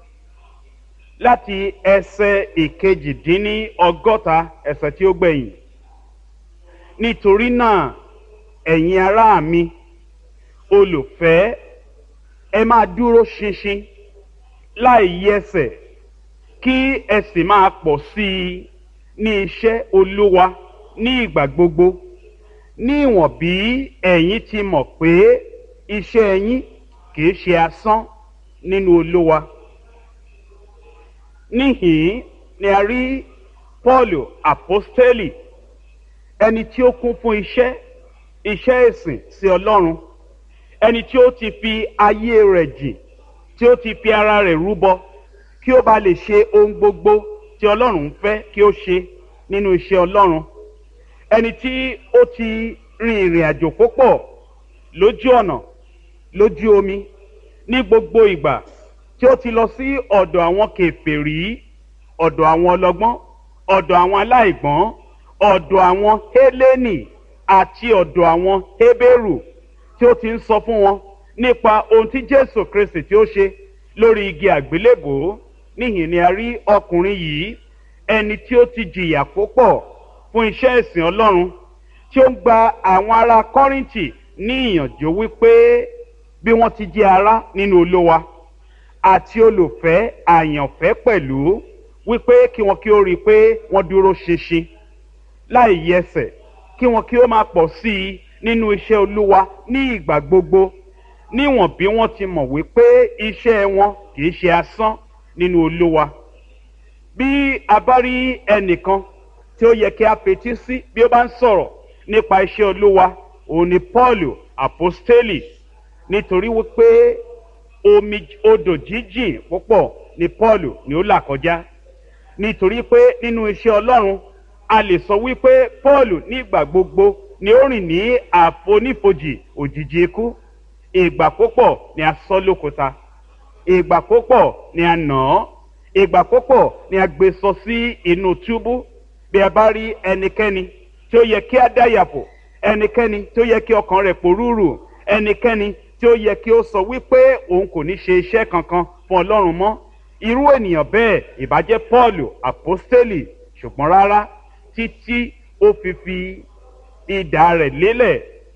láti ẹsẹ̀ ìkejìdínní ọgọ́ta, ẹsẹ̀ tí ó gbẹ̀yìn. Nítorí náà ẹ̀yin ará mi olùfẹ́, ẹ máa dúró ṣinṣin láì yẹsẹ̀, kí ẹ sì máa pọ̀ sí i ní iṣẹ́ Olúwa ní ìgbà gbogbo, ní ìwọ̀n bí ẹ̀yin ti mọ̀ pé iṣẹ́ yín kìí ṣe asán nínú Olúwa. Níhìn ni a rí Pọ́ọ̀lù àpọ́stélì, ẹni tí ó kún fún iṣẹ́ iṣẹ́ ìsìn sí Ọlọ́run, ẹni tí ó ti fi ayé rẹ̀ jìn, tí ó ti fi ara rẹ̀ rúbọ kí ó bá lè ṣe ohun gbogbo tí Ọlọ́run ń fẹ́ kí ó ṣe nínú iṣẹ́ Ọlọ́run, ẹni tí ó ti rin ìrìn àjò púpọ̀ lójú ọ̀nà, lójú omi, ní gbogbo ìgbà tí ó ti lọ sí ọ̀dọ̀ àwọn kèfèrí, ọ̀dọ̀ àwọn ọlọ́gbọ́n, ọ̀dọ̀ àwọn aláìgbọ́n, ọ̀dọ̀ àwọn Hélénì àti ọ̀dọ̀ àwọn Hébérù, tí ó ti ń sọ fún wọn nípa ohun tí Jésù Kristi tí ó ṣe lórí igi àgbélébòó. Níhìn ni a rí ọkùnrin yìí, ẹni tí ó ti jìyà púpọ̀ fún iṣẹ́ ìsìn Ọlọ́run, tí ó ń gba àwọn ará Kọ́ríńtì ní ìyànjú wípé bí wọ́n ti jẹ́ ará nínú Olúwa àti olùfẹ́ àyànfẹ́ pẹ̀lú, wípé kí wọn kí ó rí i pé wọ́n dúró ṣinṣin láì yẹsẹ̀, kí wọn kí ó máa pọ̀ sí i nínú iṣẹ́ Olúwa ní ìgbà gbogbo, níwọ̀n bí wọ́n ti mọ̀ wípé iṣẹ́ wọn kìí ṣe asán nínú Olúwa. Bí a bá rí ẹnìkan tí ó yẹ kí a fetí sí bí ó bá ń sọ̀rọ̀ nípa iṣẹ́ Olúwa, òun ni Pọ́ọ̀lù àpọ́stélì, nítorí wípé omi odò jíjìn púpọ̀ ni Pọ́ọ̀lù ni ó là kọjá. Nítorí pé nínú iṣẹ́ Ọlọ́run a lè sọ wípé Pọ́ọ̀lù ní ìgbà gbogbo ni ó rìn ní àfonífojì òjìji ikú. Ìgbà púpọ̀ ni a sọ lókúta, ìgbà púpọ̀ ni a nà án, ìgbà púpọ̀ ni a gbé sọ sí inú túbú. Bí a bá rí ẹnikẹ́ni tí ó yẹ kí a dáyàfò, ẹnikẹ́ni tí ó yẹ kí ọkàn rẹ̀ pòrúurù, ẹnikẹ́ni tí ó yẹ kí ó sọ wípé òun kò ní ṣe iṣẹ́ kankan fún Ọlọ́run mọ́, irú ènìyàn bẹ́ẹ̀ ìbá jẹ́ Pọ́ọ̀lù àpọ́stélì. Ṣùgbọ́n rárá, títí ó fi fi idà rẹ̀ lélẹ̀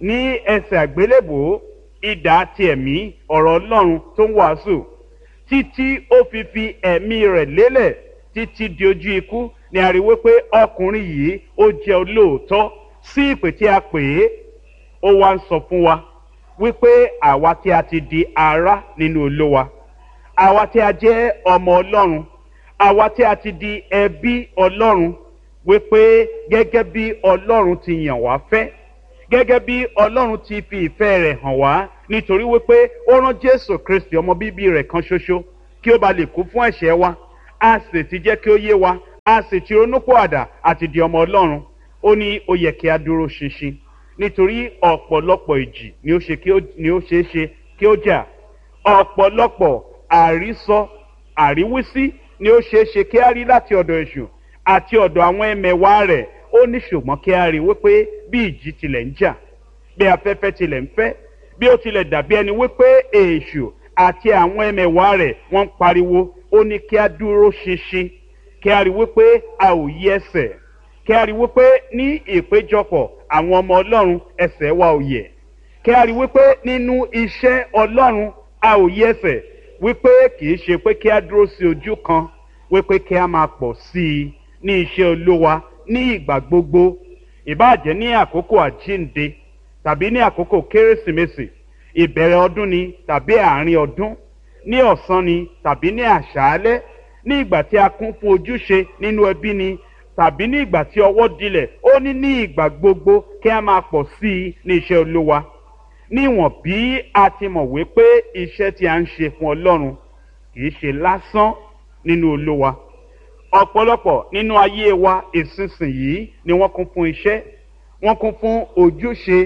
ní ẹsẹ̀ àgbélébò idà ti ẹ̀mí ọ̀rọ̀ Ọlọ́run tó ń wàásù títí ó fi fi ẹ̀mí rẹ̀ lélẹ̀ títí di ojú ikú, ni a rí wípé ọkùnrin yìí ó jẹ́ olóòótọ́ sí ìpè tí a pè é. Ó wá ń sọ fún wa wípé àwa tí a ti di ará nínú Olúwa, àwa tí a jẹ́ ọmọ Ọlọ́run, àwa tí a ti di ẹbí Ọlọ́run, wípé gẹ́gẹ́ bí Ọlọ́run ti yàn wá fẹ́, gẹ́gẹ́ bí Ọlọ́run ti fi ìfẹ́ rẹ̀ hàn wá, nítorí wípé ó rán Jésù Kristi ọmọ bíbí rẹ̀ kan ṣoṣo kí ó ba lè kú fún ẹ̀ṣẹ̀ wa, a sì ti jẹ́ kí ó yé wa, a sì ti ronúpìwàdà àti di ọmọ Ọlọ́run. Ó ní ó yẹ kí a dúró ṣinṣin nítorí ọ̀pọ̀lọpọ̀ ìjì ni ó ṣe kí ó ni ó ṣeé ṣe kí ó jà, ọ̀pọ̀lọpọ̀ àrísọ àríwísí ni ó ṣeé ṣe kí a rí láti ọ̀dọ̀ èṣù àti ọ̀dọ̀ àwọn ẹmẹ̀wà rẹ̀. Ó ní ṣùgbọ́n kí a rí wípé bí ìjì tilẹ̀ ń jà, bí afẹ́fẹ́ tilẹ̀ ń fẹ́, bí ó tilẹ̀ dàbí ẹni wípé èṣù àti àwọn ẹmẹ̀wà rẹ̀ wọ́n ń pariwo, ó ní kí a dúró ṣinṣin, kí a rí wípé a ò yí ẹsẹ̀, kí a rí wípé ní ìpéjọpọ̀ àwọn ọmọ Ọlọ́run ẹsẹ̀ wa ò yẹ̀, kí a rí wípé nínú iṣẹ́ Ọlọ́run a ò yí ẹsẹ̀, wípé kì í ṣe pé kí a dúró sí ojú kan, wípé kí a máa pọ̀ sí i ní iṣẹ́ Olúwa ní ìgbà gbogbo, ìbáàjẹ́ ní àkókò àjíǹde tàbí ní àkókò Kérésìmesì, ìbẹ̀rẹ̀ ọdún ni tàbí àárín ọdún, ní ọ̀sán ni tàbí ní àṣálẹ́, ní ìgbà tí a kún fún ojúṣe nínú ẹbí ni tàbí ní ìgbà tí ọwọ́ dilẹ̀. Ó ní ní ìgbà gbogbo kí a máa pọ̀ sí i ní iṣẹ́ Olúwa, níwọ̀n bí a ti mọ̀ wípé iṣẹ́ tí a ń ṣe fún Ọlọ́run kì í ṣe lásán nínú Olúwa. Ọ̀pọ̀lọpọ̀ nínú ayé wa ìsinsìnyí ni wọ́n kún fún iṣẹ́, wọ́n kún fún ojúṣe.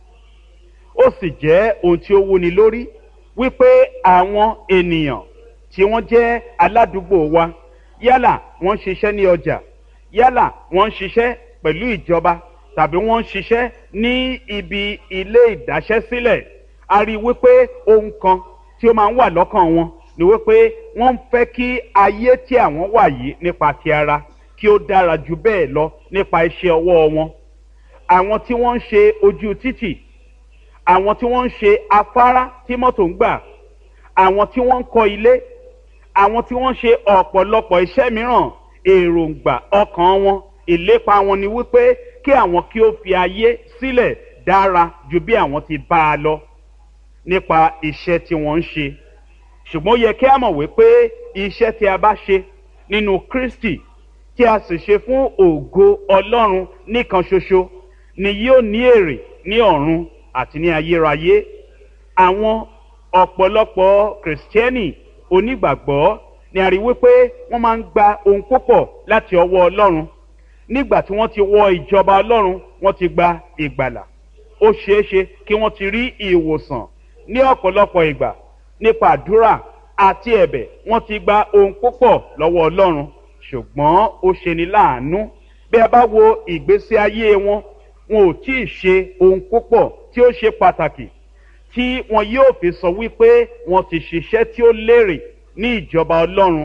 Ó sì jẹ́ ohun tí ó wúni lórí wípé àwọn ènìyàn tí wọ́n jẹ́ aládùúgbò wa, yálà wọ́n ń ṣiṣẹ́ ní ọjà, yálà wọ́n ń ṣiṣẹ́ pẹ̀lú ìjọba tàbí wọ́n ń ṣiṣẹ́ ní ibi ilé ìdáṣẹ́sílẹ̀, a rí wípé ohun kan tí ó máa ń wà lọ́kàn wọn ni wípé wọ́n ń fẹ́ kí ayé tí àwọn wà yìí nípa ti ara kí ó dára jù bẹ́ẹ̀ lọ nípa iṣẹ́ ọwọ́ wọn. Àwọn tí wọ́n ń ṣe ojú títì, àwọn tí wọ́n ń ṣe afárá tí mọ́tò ń gbà, àwọn tí wọ́n ń kọ́ ilé, àwọn tí wọ́n ń ṣe ọ̀pọ̀lọpọ̀ iṣẹ́ mìíràn, èròǹgbà ọkàn wọn, ìlépa wọn ni wípé kí àwọn kí ó fi ayé sílẹ̀ dára ju bí àwọn ti bá a lọ nípa iṣẹ́ tí wọ́n ń ṣe. Ṣùgbọ́n ó yẹ kí a mọ̀ wípé iṣẹ́ tí a bá ṣe nínú Kristi, tí a sì ṣe fún ògo Ọlọ́run nìkan ṣoṣo, ni yóò ní èrè ní ọ̀run àti ní ayérayé. Àwọn ọ̀pọ̀lọpọ̀ Kìrìsìtẹ́nì onígbàgbọ́ ni a rí wípé wọ́n máa ń gba ohun púpọ̀ láti ọwọ́ Ọlọ́run. Nígbà tí wọ́n ti wọ ìjọba Ọlọ́run, wọ́n ti gba ìgbàlà. Ó ṣeé ṣe kí wọ́n ti rí ìwòsàn ní ọ̀pọ̀lọpọ̀ ìgbà nípa àdúrà àti ẹ̀bẹ̀, wọ́n ti gba ohun púpọ̀ lọ́wọ́ Ọlọ́run. Ṣùgbọ́n ó ṣeni láàánú bí a bá wo ìgbésí ayé wọn, wọn ò tí ì ṣe ohun púpọ̀ tí ó ṣe pàtàkì tí wọn yóò fi sọ wípé wọ́n ti ṣiṣẹ́ tí ó lérè ní ìjọba Ọlọ́run.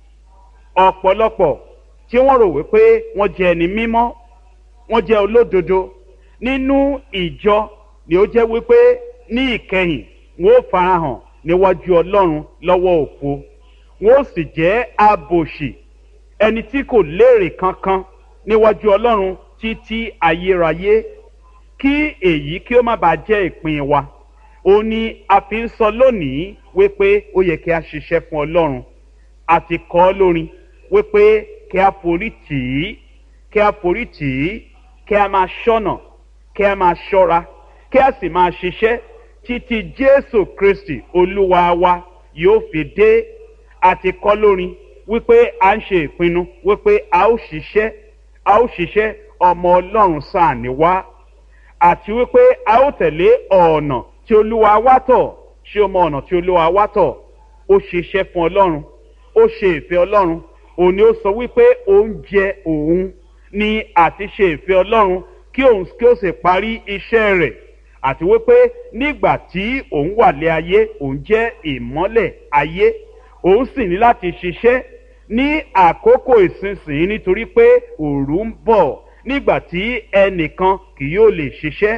Ọ̀pọ̀lọpọ̀ tí wọ́n rò wípé wọ́n jẹ́ ẹni mímọ́, wọ́n jẹ́ olódodo nínú ìjọ, ni ó jẹ́ wípé ní ìkẹyìn wọn ó farahàn níwájú Ọlọ́run lọ́wọ́ òfo, wọn ó sì jẹ́ abòṣì, ẹni tí kò lérè kankan níwájú Ọlọ́run títí ayérayé. Kí èyí kí ó má bàa jẹ́ ìpín wa, ó ní a fi ń sọ lónìí wípé ó yẹ kí a ṣiṣẹ́ fún Ọlọ́run. A ti kọ́ lórin wípé kí a forí tì í, kí a forí tì í, kí a máa ṣọ́nà, kí a máa ṣọ́ra, kí a sì máa ṣiṣẹ́ títí Jésù Kristi Olúwa wa yóò fi dé. A ti kọ́ lórin wípé a ń ṣe ìpinnu wípé a ó ṣiṣẹ́, a ó ṣiṣẹ́ ọmọ Ọlọ́run sáà ní wá, àti wípé a ó tẹ̀lé ọ̀nà tí Olúwa wá tọ̀. Ṣé o mọ ọ̀nà tí Olúwa wá tọ̀? Ó ṣiṣẹ́ fún Ọlọ́run, ó ṣe ìfẹ́ Ọlọ́run. Òun ni ó sọ wípé oúnjẹ òun ni àti ṣe ìfẹ́ Ọlọ́run kí òun kí ó sì parí iṣẹ́ rẹ̀, àti wípé nígbà tí òun wà lé ayé, òun jẹ́ ìmọ́lẹ̀ ayé. Òun sì ní láti ṣiṣẹ́ ní àkókò ìsinsìnyí nítorí pé òru ń bọ̀ nígbà tí ẹnìkan kì yóò lè ṣiṣẹ́.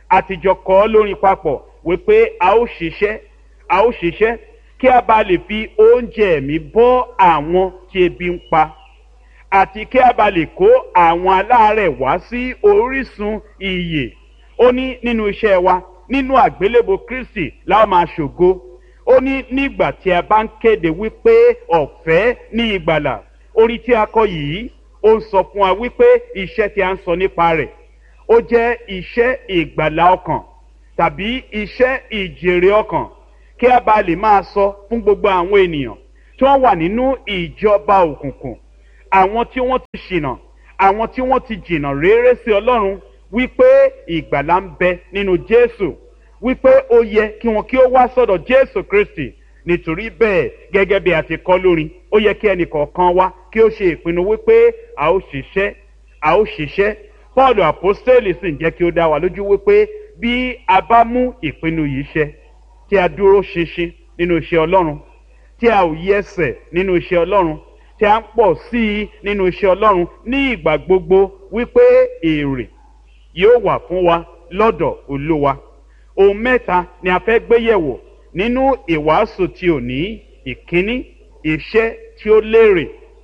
àtijọ́ kọ́ lórin papọ̀ wípé a ó ṣiṣẹ́ a ó ṣiṣẹ́ kí a bá lè fi oúnjẹ ẹ̀mí bọ́ àwọn tí ebi ń pa àti kí a bá lè kó àwọn aláàárẹ̀ wá sí orísun ìyè. Ó ní nínú iṣẹ́ wa nínú àgbélébò Kristi la máa ṣògo. Ó ní nígbà tí a bá ń kéde wípé ọ̀fẹ́ ní ìgbàlà. Orin tí a kọ yìí ó ń sọ fún wa wípé iṣẹ́ tí a ń sọ nípa rẹ̀ ó jẹ́ iṣẹ́ ìgbàlà ọkàn tàbí iṣẹ́ ìjèrè ọkàn kí a bá lè máa sọ fún gbogbo àwọn ènìyàn tí wọ́n wà nínú ìjọba òkùnkùn, àwọn tí wọ́n ti ṣìnà, àwọn tí wọ́n ti jìnà réré sí Ọlọ́run, wípé ìgbàlà ń bẹ nínú Jésù, wípé ó yẹ kí wọn kí ó wá sọ́dọ̀ Jésù Kristi. Nítorí bẹ́ẹ̀ gẹ́gẹ́ bí a ti kọ lórin, ó yẹ kí ẹnìkọ̀ọ̀kan wá kí ó ṣe ìpinnu wípé a ó ṣiṣẹ́ a ó ṣiṣẹ́. Pọ́ọ̀lù àpọ́stélì sì ń jẹ́ kí ó dá wa lójú wípé bí a bá mú ìpinnu yìí ṣẹ, tí a dúró ṣinṣin nínú iṣẹ́ Ọlọ́run, tí a ò yẹsẹ̀ nínú iṣẹ́ Ọlọ́run, tí a ń pọ̀ sí i nínú iṣẹ́ Ọlọ́run ní ìgbà gbogbo, wípé èrè yóò wà fún wa lọ́dọ̀ Olúwa. Ohun mẹ́ta ni a fẹ́ gbé yẹ̀wò nínú ìwàásù tí ò ní. Ìkíní, iṣẹ́ tí ó lérè.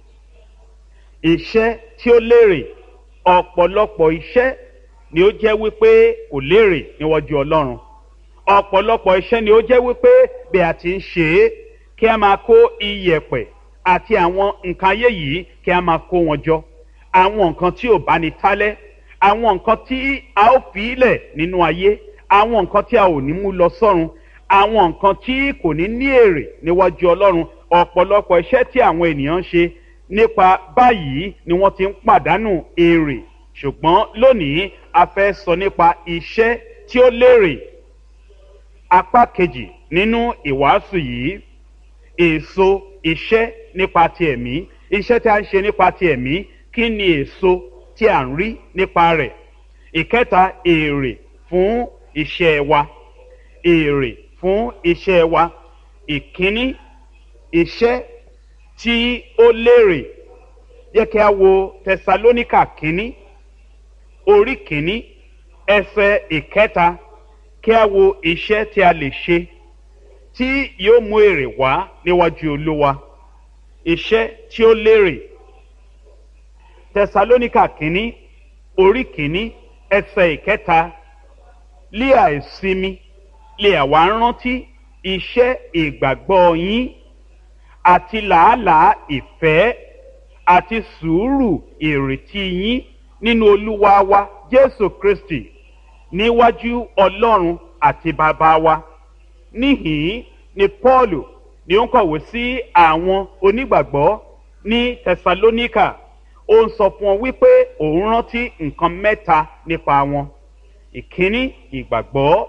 Iṣẹ́ tí ó lérè. Ọ̀pọ̀lọpọ̀ iṣẹ́ ni ó jẹ́ wípé kò lérè níwájú Ọlọ́run. Ọ̀pọ̀lọpọ̀ iṣẹ́ ni ó jẹ́ wípé bí a ti ń ṣe é, kí a máa kó iyẹ̀pẹ̀ àti àwọn nǹkan ayé yìí kí a máa kó wọn jọ. Àwọn nǹkan tí ò bá ní tálẹ́, àwọn nǹkan tí a ó fi ilẹ̀ nínú ayé, àwọn nǹkan tí a ò ní mú lọ sọ́run, àwọn nǹkan tí kò ní ní èrè níwájú Ọlọ́run. Ọ̀pọ̀lọpọ̀ iṣẹ́ tí àwọn ènìyàn ń ṣe nípa báyìí ni wọ́n ti ń pàdánù èrè. Ṣùgbọ́n lónìí a fẹ́ sọ nípa iṣẹ́ tí ó lérè. Apá kejì nínú ìwàásù yìí, èso iṣẹ́ nípa ti ẹ̀mí. Iṣẹ́ tí a ń ṣe nípa ti ẹ̀mí, kí ni èso tí a ń rí nípa rẹ̀? Ìkẹta, èrè fún iṣẹ́ wa. Èrè fún iṣẹ́ wa. Ìkíní, iṣẹ́ tí ó lérè. Jẹ́ kí a wo Tẹsalóníkà kínní orí kínní ẹsẹ̀ ìkẹta, kí a wo iṣẹ́ tí a lè ṣe tí yóò mú èrè wá níwájú Olúwa. Iṣẹ́ tí ó lérè. Tẹsalóníkà kínní orí kínní ẹsẹ̀ ìkẹta, lé àìsinmi lè àwa rántí iṣẹ́ ìgbàgbọ́ yín àti làálàá ìfẹ́ àti sùúrù ìrètí yín nínú Olúwa wa Jésù Kristi níwájú Ọlọ́run àti Bàbá wa. Níhìn ni Pọ́ọ̀lù ni ó ń kọ̀wé sí àwọn onígbàgbọ́ ní Tẹsalóníkà. Ó ń sọ fún wọn wípé òun rántí nǹkan mẹ́ta nípa wọn. Ìkíní, ìgbàgbọ́.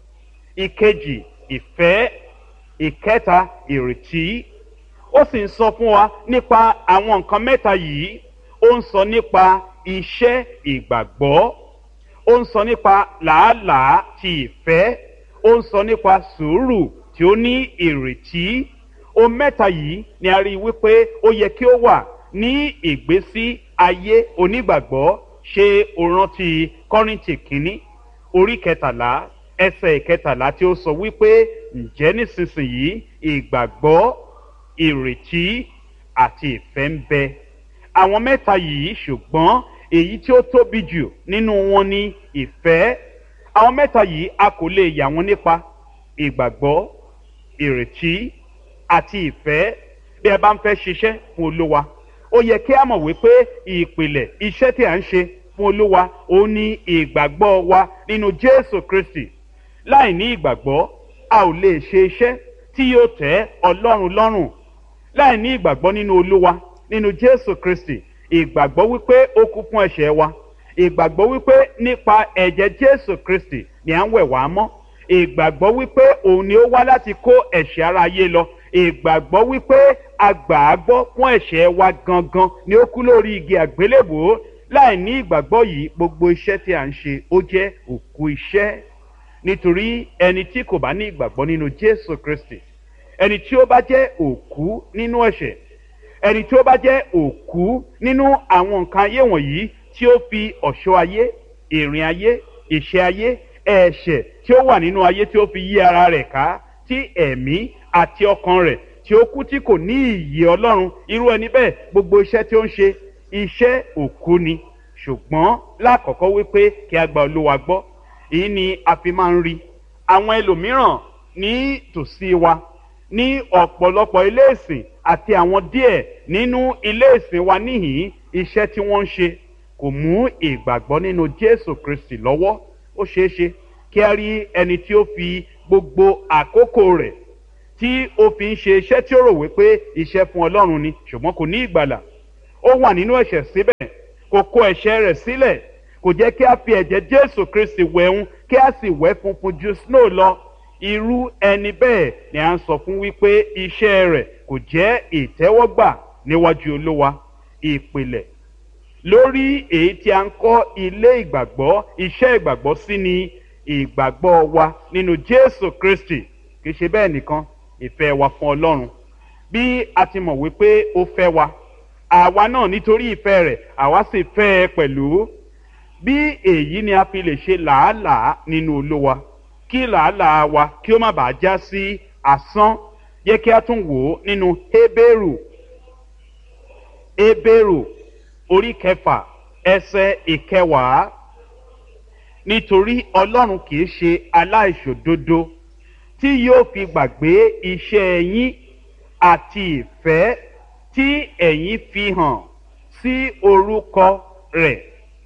Ìkejì, ìfẹ́. Ìkẹta, ìrètí. Ó sì ń sọ fún wa nípa àwọn nǹkan mẹ́ta yìí. Ó ń sọ nípa iṣẹ́ ìgbàgbọ́. Ó ń sọ nípa làálàá ti ìfẹ́. Ó ń sọ nípa sùúrù tí ó ní ìrètí. Ohun mẹ́ta yìí ni a rí wípé ó yẹ kí ó wà ní ìgbésí ayé onígbàgbọ́. Ṣé o rántí Kọ́ríńtì kínní orí kẹtàlá ẹsẹ̀ ìkẹtàlá tí ó sọ wípé ǹjẹ́ nísinsìnyí ìgbàgbọ́, ìrètí àti ìfẹ́ ń bẹ. Àwọn mẹ́ta yìí, ṣùgbọ́n èyí tí ó tóbi jù nínú wọn ni ìfẹ́. Àwọn mẹ́ta yìí a kò lè yà wọ́n nípa. Ìgbàgbọ́, ìrètí àti ìfẹ́. Bí ẹ bá ń fẹ́ ṣiṣẹ́ fún Olúwa, ó yẹ kí a mọ̀ wípé ìpìlẹ̀ iṣẹ́ tí a ń ṣe fún Olúwa ó ní ìgbàgbọ́ wa nínú Jésù Kristi. Láì ní ìgbàgbọ́, a ò lè ṣe iṣẹ́ tí yóò tẹ́ Ọlọ́run lọ́rùn. Láì ní ìgbàgbọ́ nínú Olúwa, nínú Jésù Kristi, ìgbàgbọ́ wípé ó kú fún ẹ̀ṣẹ̀ wa, ìgbàgbọ́ wípé nípa ẹ̀jẹ̀ Jésù Kristi ni à ń wẹ̀ wá mọ́, ìgbàgbọ́ wípé òun ni ó wá láti kó ẹ̀ṣẹ̀ ara ayé lọ, ìgbàgbọ́ wípé agbàágbọ́ fún ẹ̀ṣẹ̀ wa gangan ni ó kú lórí igi àgbélébùú. Láì ní ìgbàgbọ́ yìí, gbogbo iṣẹ́ tí à ń ṣe ó jẹ́ òkú iṣẹ́. Nítorí ẹni tí kò bá ní ìgbàgbọ́ nínú Jésù Kristi, ẹni tí ó bá jẹ́ òkú nínú ẹ̀ṣẹ̀, ẹni tí ó bá jẹ́ òkú nínú àwọn nǹkan ayé wọ̀nyí tí ó fi ọ̀ṣọ́ ayé, ìrìn ayé, ìṣe ayé ẹ̀ṣẹ̀ tí ó wà nínú ayé tí ó fi yí ara rẹ̀ ká, tí ẹ̀mí àti ọkàn rẹ̀ tí ó kú tí kò ní ìyè Ọlọ́run, irú ẹni bẹ́ẹ̀ gbogbo iṣẹ́ tí ó ń ṣe iṣẹ́ òkú ni. Ṣùgbọ́n lákọ̀ọ́kọ́ wípé kí a gba Olúwa gbọ́, èyí ni a fi máa ń rí àwọn ẹlòmíràn ní tòsí wa ní ọ̀pọ̀lọpọ̀ ilé ìsìn àti àwọn díẹ̀ nínú ilé ìsìn wa níhìn-ín, iṣẹ́ tí wọ́n ń ṣe kò mú ìgbàgbọ́ nínú Jésù Kristi lọ́wọ́. Ó ṣeé ṣe kí a rí ẹni tí ó fi gbogbo àkókò rẹ̀ tí ó fi ń ṣe iṣẹ́ tí ó rò wípé iṣẹ́ fún Ọlọ́run ni, ṣùgbọ́n kò ní ìgbàlà. Ó wà nínú ẹ̀ṣẹ̀ síbẹ̀, kò kó ẹ̀ṣẹ̀ rẹ̀ sílẹ̀, kò jẹ́ kí a fi ẹ̀jẹ̀ Jésù Kristi wẹ̀hún kí a sì wẹ̀ funfun ju snow lọ. Irú ẹni bẹ́ẹ̀ ni à ń sọ fún wípé iṣẹ́ rẹ̀ kò jẹ́ ìtẹ́wọ́gbà níwájú Olúwa. Ìpìlẹ̀ lórí èyí tí a ń kọ́ ilé ìgbàgbọ́, iṣẹ́ ìgbàgbọ́ sí ni ìgbàgbọ́ wa nínú Jésù Kristi. Kì í ṣe bẹ́ẹ̀ nìkan, ìfẹ́ wa fún Ọlọ́run. Bí a ti mọ̀ wípé ó fẹ́ wa, àwa náà nítorí ìfẹ́ rẹ̀ àwa sì fẹ́ ẹ pẹ̀lú. Bí èyí ni a fi lè ṣe làálàá nínú Olúwa, kí làálàá wa kí ó má bàa já sí asán. Yẹ kí a tún wò ó nínú Hébérù Hébérù orí kẹfà ẹsẹ̀ ìkẹwàá. Nítorí Ọlọ́run kì í ṣe aláìṣòdodo tí yóò fi gbàgbé iṣẹ́ yín àti ìfẹ́ tí ẹ̀yin fi hàn sí orúkọ rẹ̀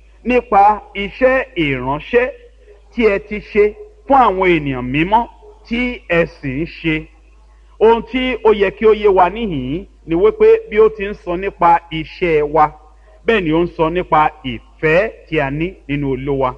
nípa iṣẹ́ ìránṣẹ́ tí ẹ ti ṣe fún àwọn ènìyàn mímọ́ tí ẹ sì ń ṣe. Ohun tí ó yẹ kí ó yé wa níhìn-ín ni wípé bí ó ti ń sọ nípa iṣẹ́ wa, bẹ́ẹ̀ ni ó ń sọ nípa ìfẹ́ tí a ní nínú Olúwa.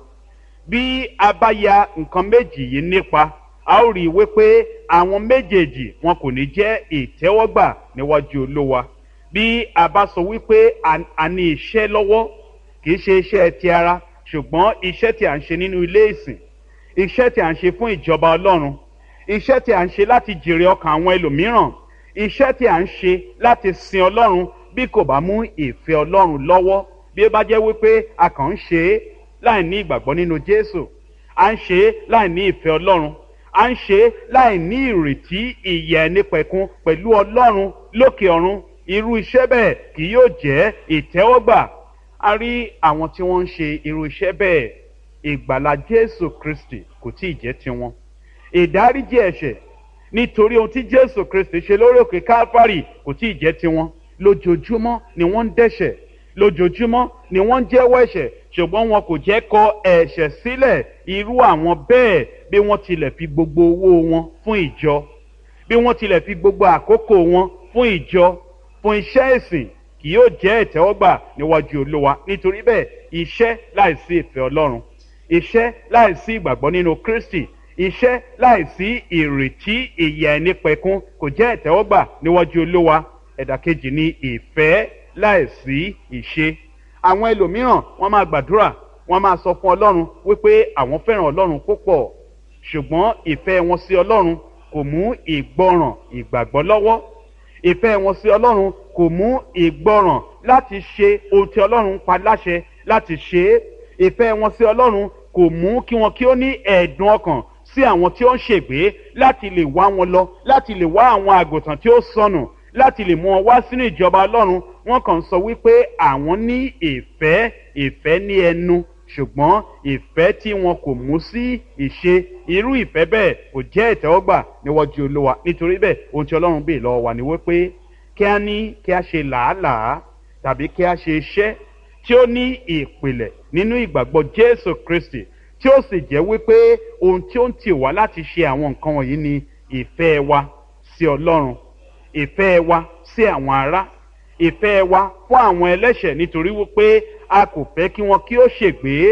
Bí a bá ya nǹkan méjì yìí nípa, a ó rí i wípé àwọn méjèèjì wọn kò ní jẹ́ ìtẹ́wọ́gbà níwájú Olúwa. Bí a bá sọ wípé a ní iṣẹ́ lọ́wọ́, kì í ṣe iṣẹ́ ti ara, ṣùgbọ́n iṣẹ́ tí a ń ṣe nínú ilé ìsìn, iṣẹ́ tí a ń ṣe fún ìjọba Ọlọ́run, iṣẹ́ tí a ń ṣe láti jèrè ọkàn àwọn ẹlòmíràn, iṣẹ́ tí a ń ṣe láti sin Ọlọ́run, bí kò bá mú ìfẹ́ Ọlọ́run lọ́wọ́, bí ó bá jẹ́ wípé a kàn ń ṣe é láì ní ìgbàgbọ́ nínú Jésù, à ń ṣe é láì ní ìfẹ́ Ọlọ́run, à ń ṣe é láì ní ìrètí ìyè ẹnípẹ̀kun pẹ̀lú Ọlọ́run lókè ọ̀run, irú iṣẹ́ bẹ́ẹ̀ kì yóò jẹ́ ìtẹ́wọ́gbà. A rí àwọn tí wọ́n ń ṣe irú iṣẹ́ bẹ́ẹ̀, ìgbàlà Jésù Kristi kò tí ì jẹ́ tiwọn. Ìdáríjì ẹ̀ṣẹ̀ nítorí ohun tí Jésù Kristi ṣe lórí òkè Kálífárì kò tí ì jẹ́ tiwọn. Lójoojúmọ́ ni wọ́n ń dẹ́ṣẹ̀, lójoojúmọ́ ni wọ́n ń jẹ́wọ́ ẹ̀ṣẹ̀, ṣùgbọ́n wọn kò jẹ́ kọ ẹ̀ṣẹ̀ sílẹ̀. Irú àwọn bẹ́ẹ̀, bí wọ́n tilẹ̀ fi gbogbo owó wọn fún ìjọ, bí wọ́n tilẹ̀ fi gbogbo àkókò wọn fún ìjọ, fún iṣẹ́ ìsìn, kì yóò jẹ́ ìtẹ́wọ́gbà níwájú Olúwa. Nítorí bẹ́ẹ̀, iṣẹ́ láìsí ìfẹ́ Ọlọ́run, iṣẹ́ láìsí ìgbàgbọ́ nínú Kristi, iṣẹ́ láìsí ìrètí ìyè àìnípẹ̀kun kò jẹ́ ìtẹ́wọ́gbà níwájú Olúwa. Ẹ̀dà kejì ni ìfẹ́ láìsí ìṣe. Àwọn ẹlòmíràn wọ́n máa gbàdúrà, wọ́n máa sọ fún Ọlọ́run wípé àwọn fẹ́ràn Ọlọ́run púpọ̀, ṣùgbọ́n ìfẹ́ wọn sí Ọlọ́run kò mú ìgbọràn ìgbàgbọ́ lọ́wọ́. Ìfẹ́ wọn sí Ọlọ́run kò mú ìgbọràn láti ṣe ohun tí Ọlọ́run pa láṣẹ láti ṣe é. Ìfẹ́ wọn sí Ọlọ́run kò mú kí wọn kí ó ní ẹ̀dùn ọkàn sí àwọn tí ó ń ṣègbé, láti lè wá wọn lọ, láti lè wá àwọn àgùntàn tí ó sọnù, láti lè mú wọn wá sínú ìjọba Ọlọ́run. Wọ́n kàn sọ wípé àwọn ní ìfẹ́, ìfẹ́ ní ẹnu, ṣùgbọ́n ìfẹ́ tí wọn kò mú sí ìṣe, irú ìfẹ́ bẹ́ẹ̀ kò jẹ́ ìtẹ́wọ́gbà níwájú Olúwa. Nítorí bẹ́ẹ̀, ohun tí Ọlọ́run béèrè lọ́wọ́ wa ni wípé kí a ní kí a ṣe làálàá tàbí kí a ṣe iṣẹ́ tí ó ní ìpìlẹ̀ nínú ìgbàgbọ́ Jésù Kristi, tí ó sì jẹ́ wípé ohun tí ó ń tì wá láti ṣe àwọn nǹkan wọ̀nyí ni ìfẹ́ wa sí Ọlọ́run, ìfẹ́ wa sí àwọn ará, ìfẹ́ wa fún àwọn ẹlẹ́ṣẹ̀, nítorí wípé a kò fẹ́ kí wọn kí ó ṣègbé.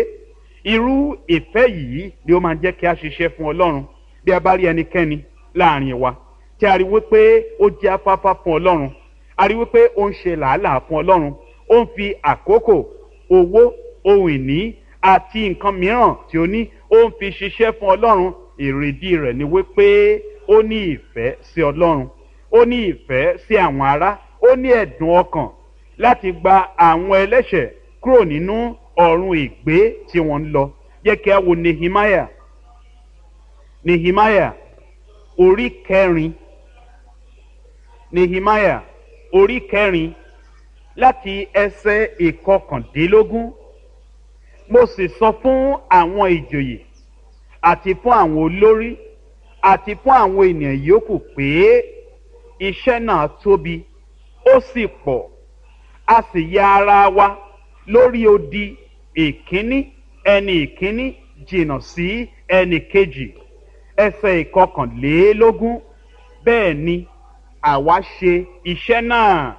Irú ìfẹ́ yìí ni ó máa jẹ́ kí a ṣiṣẹ́ fún Ọlọ́run. Bí a bá rí ẹnikẹ́ni láàrin wa tí a rí wípé ó jẹ́ afáfá fún Ọlọ́run, a rí wípé ó ń ṣe làálàá fún Ọlọ́run, ó ń fi àkókò, owó, ohun ìní àti nǹkan mìíràn tí ó ní ó ń fi ṣiṣẹ́ fún Ọlọ́run, èrèdí rẹ̀ ni wípé ó ní ìfẹ́ sí Ọlọ́run, ó ní ìfẹ́ sí àwọn ará, ó ní ẹ̀dùn ọkàn láti gba àwọn ẹlẹ́ṣẹ̀ kúrò nínú ọ̀run ìgbé tí wọ́n ń lọ. Jẹ́ kí a wo Nehemiah nehemiah orí kẹrin nehemiah orí kẹrin láti ẹsẹ̀ ìkọkàndínlógún. Mo sì sọ fún àwọn ìjòyè àti fún àwọn olórí àti fún àwọn ènìyàn yòókù pé iṣẹ́ náà tóbi ó sì pọ̀, a sì ya ara wa lórí odi ìkíní ẹni ìkíní jìnnà sí ẹni kejì. Ẹsẹ̀ ìkọkànlélógún. Bẹ́ẹ̀ ni àwa ṣe iṣẹ́ náà,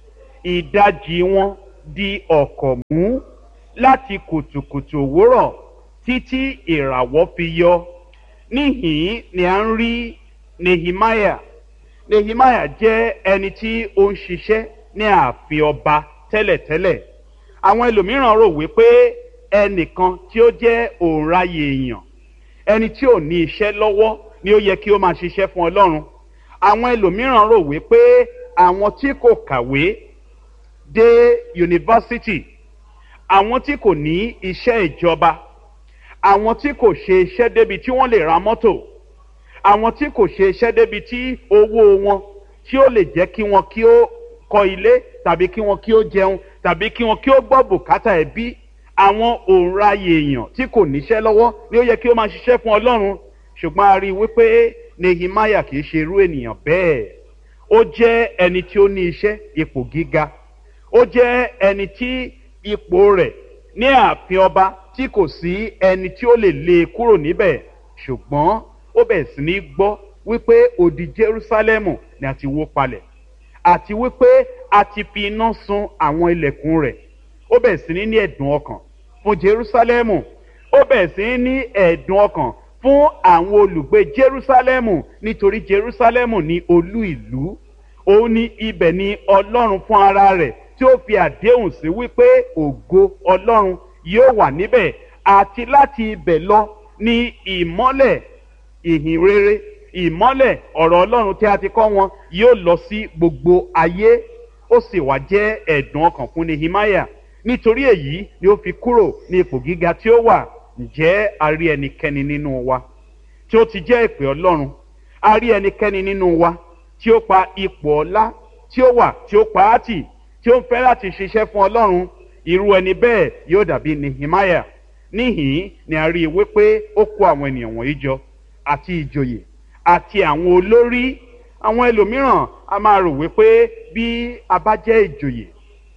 ìdajì wọn di ọ̀kọ̀ mú láti kùtùkùtù òwúrọ̀ títí ìràwọ̀ fi yọ. Níhìn ni a ń rí nehemiah. nehemiah jẹ́ ẹni tí ó ń ṣiṣẹ́ ní ààfin ọba tẹ́lẹ̀tẹ́lẹ̀. Àwọn ẹlòmíràn rò wípé ẹnìkan tí ó jẹ́ òǹraye èèyàn, ẹni tí ò ní iṣẹ́ lọ́wọ́ ni ó yẹ kí ó máa ṣiṣẹ́ fún Ọlọ́run. Àwọn ẹlòmíràn rò wípé àwọn tí kò kàwé dé yunifásitì, àwọn tí kò ní iṣẹ́ ìjọba, àwọn tí kò ṣe iṣẹ́ débi tí wọ́n lè ra mọ́tò, àwọn tí kò ṣe iṣẹ́ débi tí owó wọn tí ó lè jẹ́ kí wọn kí ó kọ́ ilé tàbí kí wọn kí ó jẹun tàbí kí wọn kí ó gbọ́ bùkátà ẹbí. Àwọn òǹraye èèyàn tí kò níṣẹ́ lọ́wọ́ ni ó yẹ kí ó máa ṣiṣẹ́ fún Ọlọ́run. Ṣùgbọ́n a rí i wípé nehemiah kì í ṣe irú ènìyàn bẹ́ẹ̀. Ó jẹ́ ẹni tí ó ní iṣẹ́ ipò gíga, ó jẹ́ ẹni tí ipò rẹ̀ ní ààfin ọba tí kò sí ẹni tí ó lè lé e kúrò níbẹ̀. Ṣùgbọ́n ó bẹ̀rẹ̀ sí ní gbọ́ wípé odi Jerúsálẹ́mù ni a ti wó palẹ̀ àti wípé a ti fi iná sun àwọn ilẹ̀kùn rẹ̀. Ó bẹ̀rẹ̀ sí ní ní ẹ̀dùn ọkàn fún Jerúsálẹ́mù. Ó bẹ̀rẹ̀ sí ní ní ẹ̀dùn ọkàn fún àwọn olùgbé Jerúsálẹ́mù, nítorí Jerúsálẹ́mù ni olú ìlú. Òun ni ibẹ̀ ni Ọlọ́run fún ara rẹ̀ tí ó fi àdéhùn sí wípé ògo Ọlọ́run yóò wà níbẹ̀, àti láti ibẹ̀ lọ ní ìmọ́lẹ̀ ìhìn rere, ìmọ́lẹ̀ ọ̀rọ̀ Ọlọ́run tí a ti kọ́ wọn yóò lọ sí gbogbo ayé. Ó sì wá jẹ́ ẹ̀dùn ọkàn fún nehemiah. Nítorí èyí ni ó fi kúrò ní ipò gíga tí ó wà. Ǹjẹ́ a rí ẹnikẹ́ni nínú wa tí ó ti jẹ́ ìpè Ọlọ́run? A rí ẹnikẹ́ni nínú wa tí ó pa ipò ọlá tí ó wà tí ó pa á tì, tí ó ń fẹ́ láti ṣiṣẹ́ fún Ọlọ́run? Irú ẹni bẹ́ẹ̀ yóò dàbí nehemiah. Níhìn ni a rí i wípé ó kó àwọn ènìyàn wọ̀nyí jọ, àti ìjòyè àti àwọn olórí. Àwọn ẹlòmíràn a máa rò wípé bí a bá jẹ́ ìjòyè,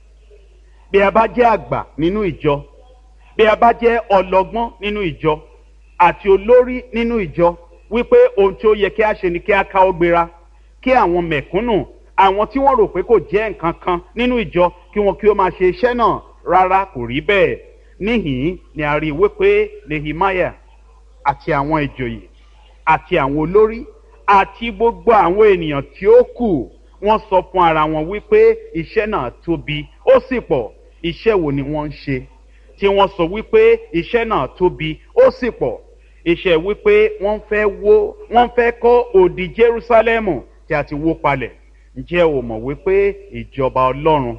bí a bá jẹ́ àgbà nínú ìjọ, bí a bá jẹ́ ọlọ́gbọ́n nínú ìjọ àti olórí nínú ìjọ, wípé ohun tí ó yẹ kí a ṣe ni kí a káwọ́ gbéra, kí àwọn mẹ̀kúnnù, àwọn tí wọ́n rò pé kò jẹ́ nǹkan kan nínú ìjọ, kí wọn kí ó máa ṣe iṣẹ́ náà. Rárá, kò rí bẹ́ẹ̀. Níhìn ni a rí i wípé nehemiah àti àwọn ìjòyè àti àwọn olórí àti gbogbo àwọn ènìyàn tí ó kù, wọ́n sọ fún ara wọn wípé iṣẹ́ náà tóbi ó sì pọ̀. Iṣẹ́ wo ni wọ́n ń ṣe tí wọ́n sọ wípé iṣẹ́ náà tóbi ó sì pọ̀? Iṣẹ́ wípé wọ́n fẹ́ wó wọ́n fẹ́ kọ́ odi Jerúsálẹ́mù tí a ti wó palẹ̀. Ǹjẹ́ o mọ̀ wípé ìjọba Ọlọ́run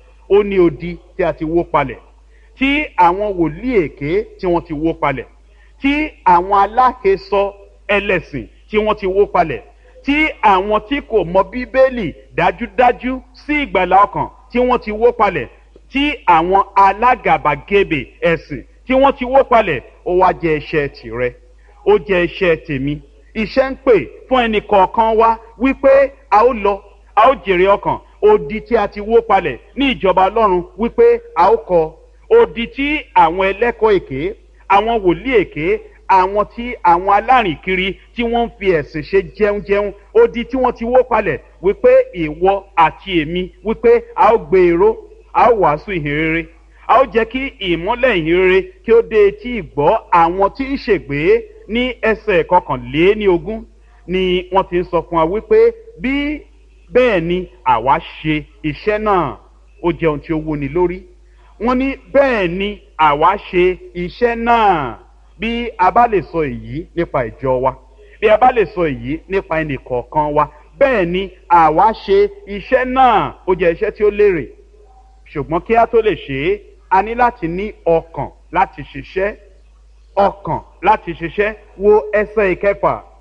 ó ní odi tí a ti wó palẹ̀, tí àwọn wòlíì èké tí wọ́n ti wó palẹ̀, tí àwọn aláhesọ ẹlẹ́sìn tí wọ́n ti wó palẹ̀, tí àwọn tí kò mọ Bíbélì dájúdájú sí ìgbàlà ọkàn tí wọ́n ti wó palẹ̀, tí àwọn alágàbàgebè ẹ̀sìn tí wọ́n ti wó palẹ̀. Ó wá jẹ́ iṣẹ́ tìrẹ, ó jẹ́ iṣẹ́ tèmi. Iṣẹ́ ń pè fún ẹnì kọ̀ọ̀kan wa wípé a ó lọ, a ó jèrè ọkàn. Odi tí a ti wó palẹ̀ ní ìjọba Ọlọ́run wípé a ó kọ́. Odi tí àwọn ẹlẹ́kọ̀ọ́ èké, àwọn wòlíì èké, àwọn tí àwọn alárìnkiri tí wọ́n ń fi ẹ̀sìn ṣe jẹunjẹun, odi tí wọ́n ti wó palẹ̀ wípé ìwọ àti èmi, wípé a ó gbé èrò, a ó wàásù ìhìn rere, a ó jẹ́ kí ìmọ́lẹ̀ ìhìn rere kí ó dé etí ìgbọ́ àwọn tí ń ṣègbé. Ní ẹsẹ̀ kọkànléní ogún ni wọ́n ti ń sọ fún wa wípé bí bẹ́ẹ̀ ni àwa ṣe iṣẹ́ náà. Ó jẹ́ ohun tí ó wúni lórí. Wọ́n ní bẹ́ẹ̀ ni àwa ṣe iṣẹ́ náà. Bí a bá lè sọ èyí nípa ìjọ wa, bí a bá lè sọ èyí nípa ẹnì kọ̀ọ̀kan wa, bẹ́ẹ̀ ni àwa ṣe iṣẹ́ náà. Ó jẹ́ iṣẹ́ tí ó lérè. Ṣùgbọ́n kí a tó lè ṣe é, a ní láti ní ọkàn láti ṣiṣẹ́. Ọkàn láti ṣiṣẹ́. Wo ẹsẹ̀ ìkẹfà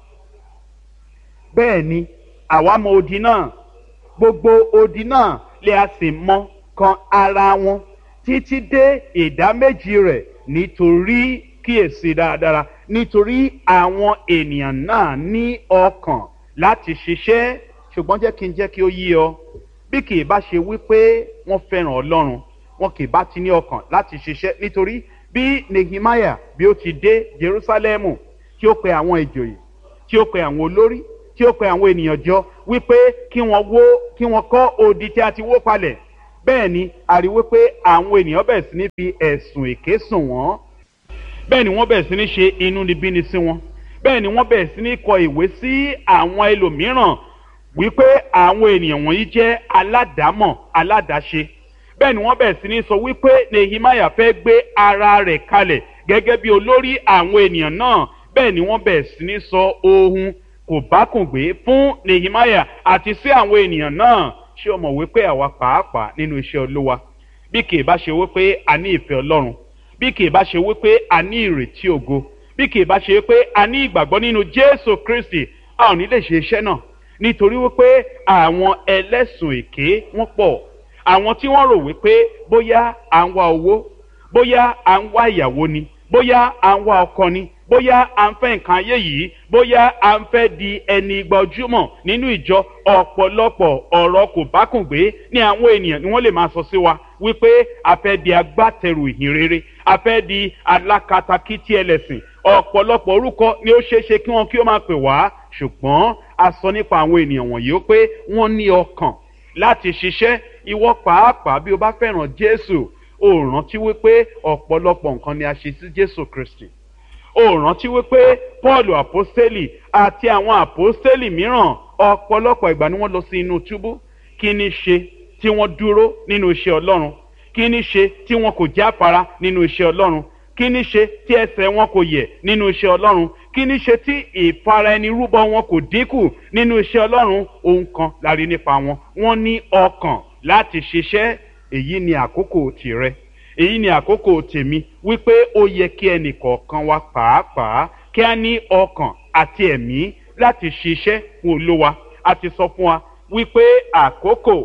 bẹ́ẹ̀ ni àwa mọ odi náà, gbogbo odi náà lè a sì mọ kan ara wọn títí dé ìdá méjì rẹ̀, nítorí kíyèsí dáradára, nítorí àwọn ènìyàn náà ní ọkàn láti ṣiṣẹ́. Ṣùgbọ́n jẹ́ kí n jẹ́ kí ó yé ọ, bí kì í bá ṣe wípé wọ́n fẹ́ràn Ọlọ́run, wọn kì í bá ti ní ọkàn láti ṣiṣẹ́. Nítorí bí Nehemiah bí ó ti dé Jerúsálẹ́mù, tí ó pe àwọn ìjòyè, tí ó pe àwọn olórí, tí ó pe àwọn ènìyàn jọ wípé kí wọ́n wó kí wọ́n kọ́ odi tí a ti wó palẹ̀, bẹ́ẹ̀ ni a rí wípé àwọn ènìyàn bẹ̀rẹ̀ sí ní fi ẹ̀sùn èké sùn wọ́n, bẹ́ẹ̀ ni wọ́n bẹ̀rẹ̀ sí ní ṣe inúnibíni sí wọn, bẹ́ẹ̀ ni wọ́n bẹ̀rẹ̀ sí ní kọ ìwé sí àwọn ẹlòmíràn wípé àwọn ènìyàn wọ̀nyí jẹ́ aládàámọ̀ aládáṣe, bẹ́ẹ̀ ni wọ́n bẹ̀rẹ̀ sí ní sọ wípé Nehemiah fẹ́ gbé ara rẹ̀ kalẹ̀ gẹ́gẹ́ bí olórí àwọn ènìyàn náà, bẹ́ẹ̀ ni wọ́n bẹ̀rẹ̀ sí ní sọ ohun kò bákùngbé fún Nehemiah àti sí àwọn ènìyàn náà. Ṣé o mọ̀ wípé àwa pàápàá nínú iṣẹ́ Olúwa, bí kì í bá ṣe wípé a ní ìfẹ́ Ọlọ́run, bí kì í bá ṣe wípé a ní ìrètí ògo, bí kì í bá ṣe wípé a ní ìgbàgbọ́ nínú Jésù Kristi, a ò ní lè ṣe iṣẹ́ náà, nítorí wípé àwọn ẹlẹ́sùn èké wọ́n pọ̀. Àwọn tí wọ́n rò wípé bóyá à ń wá owó, bóyá à ń wá ìyàwó ni, bóyá à ń wá ọkọ ni, bóyá à ń fẹ́ nǹkan ayé yìí, bóyá à ń fẹ́ di ẹni gbajúmọ̀ nínú ìjọ, ọ̀pọ̀lọpọ̀ ọ̀rọ̀ kò bákùngbé ní àwọn ènìyàn ni wọ́n lè máa sọ sí wa wípé a fẹ́ di agbátẹrù ìhìn rere, a fẹ́ di alákatakítí ẹlẹ́sìn. Ọ̀pọ̀lọpọ̀ orúkọ ni ó ṣeé ṣe kí wọ́n kí ó máa pè wá, ṣùgbọ́n a sọ nípa àwọn ènìyàn wọ̀nyí ó pé wọ́n ní ọkàn láti ṣiṣẹ́. Ìwọ pàápàá bí o bá fẹ́ràn Jésù, o rántí wípé ọ̀pọ̀lọpọ̀ nǹkan ni a ṣe sí Jésù Kristi. O rántí wípé Pọ́ọ̀lù àpọ́stélì àti àwọn àpọ́stélì mìíràn ọ̀pọ̀lọpọ̀ ìgbà ni wọ́n lọ sí inú túbú. Kí ni ṣe tí wọ́n dúró nínú iṣẹ́ Ọlọ́run? Kí ni ṣe tí wọn kò jáfara nínú iṣẹ́ Ọlọ́run? Kí ni ṣe tí ẹsẹ̀ wọn kò yẹ̀ nínú iṣẹ́ Ọlọ́run? Kí ni ṣe tí ìfara ẹni rúbọ wọn kò dínkù nínú iṣẹ́ Ọlọ́run? Ohun kan la rí nípa wọn, wọ́n ní ọkàn láti ṣiṣẹ́. Èyí ni àkókò tìrẹ, èyí ni àkókò tèmi, wípé ó yẹ kí ẹnì kọ̀ọ̀kan wa pàápàá kí a ní ọkàn àti ẹ̀mí láti ṣiṣẹ́ fún Olúwa. A ti sọ fún wa wípé àkókò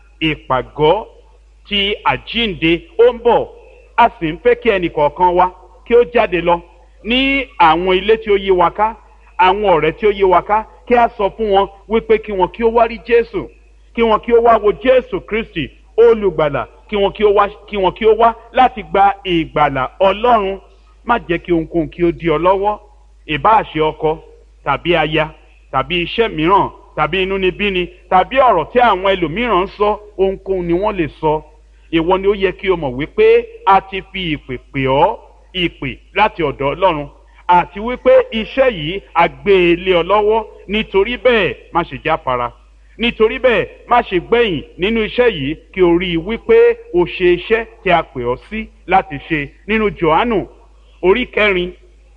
ìpàgọ́ ti àjíǹde ó ń bọ̀, a sì ń fẹ́ kí ẹnì kọ̀ọ̀kan wa kí ó jáde lọ ní àwọn ilé tí ó yí wa ká, àwọn ọ̀rẹ́ tí ó yí wa ká, kí a sọ fún wọn wípé kí wọn kí ó wá rí Jésù, kí wọn kí ó wá wo Jésù Kristi olùgbàlà, kí wọn kí ó wá kí wọn kí ó wá láti gba ìgbàlà Ọlọ́run. Má jẹ́ kí ohunkóhun kí ó dí ọ lọ́wọ́, ìbáà ṣe ọkọ tàbí aya tàbí iṣẹ́ mìíràn tàbí inúnibíni tàbí ọ̀rọ̀ tí àwọn ẹlòmíràn ń sọ, ohunkóhun ni wọ́n lè sọ. Ìwọ ni ó yẹ kí o mọ̀ wípé a ti fi ìpè pè ọ́, ìpè láti ọ̀dọ̀ Ọlọ́run, àti wípé iṣẹ́ yìí a gbé e lé ọ lọ́wọ́. Nítorí bẹ́ẹ̀ má ṣe jáfara, nítorí bẹ́ẹ̀ má ṣe gbẹ̀yìn nínú iṣẹ́ yìí, kí o rí i wípé o ṣe iṣẹ́ tí a pè ọ́ sí láti ṣe. Nínú Jòhánù orí kẹrin,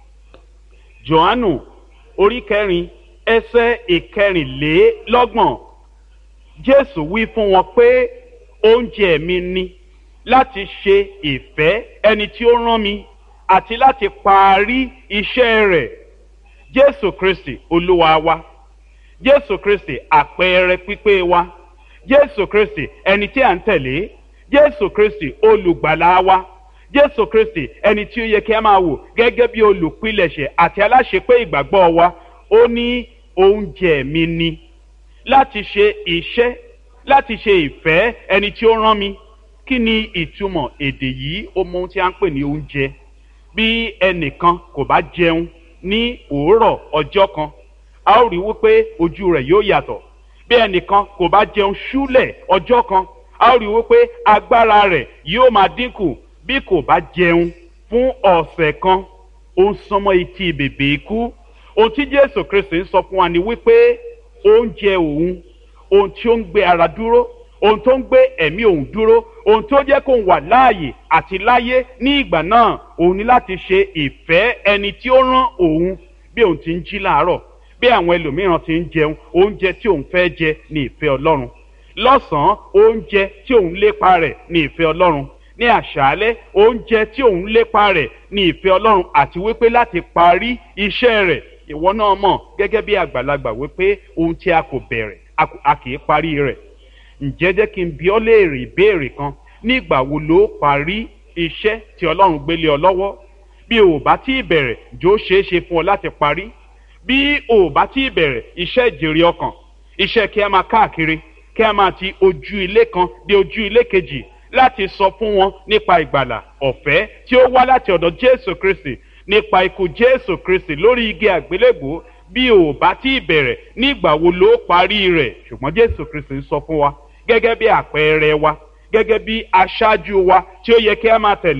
Jòhánù orí kẹrin ẹsẹ̀ ìkẹrìnlélọ́gbọ̀n, Jésù wí fún wọn pé oúnjẹ mi ni láti ṣe ìfẹ́ ẹni tí ó rán mi àti láti parí iṣẹ́ rẹ̀. Jésù Kristi Olúwa wa, Jésù Kristi àpẹẹrẹ pípé wa, Jésù Kristi ẹni tí à ń tẹ̀lé, Jésù Kristi olùgbàlà wa, Jésù Kristi ẹni tí ó yẹ kí a máa wò gẹ́gẹ́ bí olùpilẹ̀ṣẹ̀ àti aláṣepé ìgbàgbọ́ wa. Ó ní oúnjẹ mi ni láti ṣe iṣẹ́, láti ṣe ìfẹ́ ẹni tí ó rán mi. Kí ni ìtumọ̀ èdè yìí? Ó mọ ohun tí a ń pè ní oúnjẹ. Bí ẹnìkan kò bá jẹun ní òórọ̀ ọjọ́ kan, a ó rí wípé ojú rẹ̀ yóò yàtọ̀. Bí ẹnìkan kò bá jẹun ṣúlẹ̀ ọjọ́ kan, a ó rí wípé agbára rẹ̀ yóò máa dínkù. Bí kò bá jẹun fún ọ̀sẹ̀ kan, ó ń sánmọ́ etí bèbè ikú. Ohun tí Jésù Kristi ń sọ fún wa ni wípé oúnjẹ òun, ohun tí ó ń gbé ara dúró, ohun tó ń gbé ẹ̀mí òun dúró, ohun tó jẹ́ kó wà láàyè àti láyé ní ìgbà náà, òun ni láti ṣe ìfẹ́ ẹni tí ó rán òun. Bí òun ti ń jí láàárọ̀, bí àwọn ẹlòmíràn ti ń jẹun, oúnjẹ tí òun fẹ́ jẹ ní ìfẹ́ Ọlọ́run. Lọ́sàn-án, oúnjẹ tí òun lépa rẹ̀ ní ìfẹ́ Ọlọ́run. Ní àṣálẹ́, oúnjẹ tí òun lépa rẹ̀ ní ìfẹ́ Ọlọ́run, àti wípé láti parí iṣẹ́ rẹ̀. ìwọ náà mọ̀ gẹ́gẹ́ bí àgbàlagbà wípé ohun tí a kò bẹ̀rẹ̀ a kì í parí rẹ̀. ǹjẹ́ jẹ́ kí n bi ọ́ léèrè ìbéèrè kan, nígbà wo ló parí iṣẹ́ tí ọlọ́run gbélé ọ lọ́wọ́? bí o bá tí ì bẹ̀rẹ̀ jọ ṣeé ṣe fún ọ láti parí. bí o bá tí ì bẹ̀rẹ̀ iṣẹ́ ìjèrè ọkàn, iṣẹ́ kí a máa káàkiri, kí a máa ti ojú ilé kan dé ojú ilé kejì láti sọ fún wọn nípa ìgbàlà ọ̀fẹ́ tí ó wá láti ọ̀dọ̀ Jésù Kristi, nípa ikú Jésù Kristi lórí igi àgbélébùú, bí o bá tí ì bẹ̀rẹ̀ nígbà wo ló parí rẹ̀? ṣùgbọ́n Jésù Kristi ń sọ fún wa gẹ́gẹ́ bí àpẹẹrẹ wa, gẹ́gẹ́ bí aṣáájú wa tí ó yẹ kí a máa tẹ̀lé.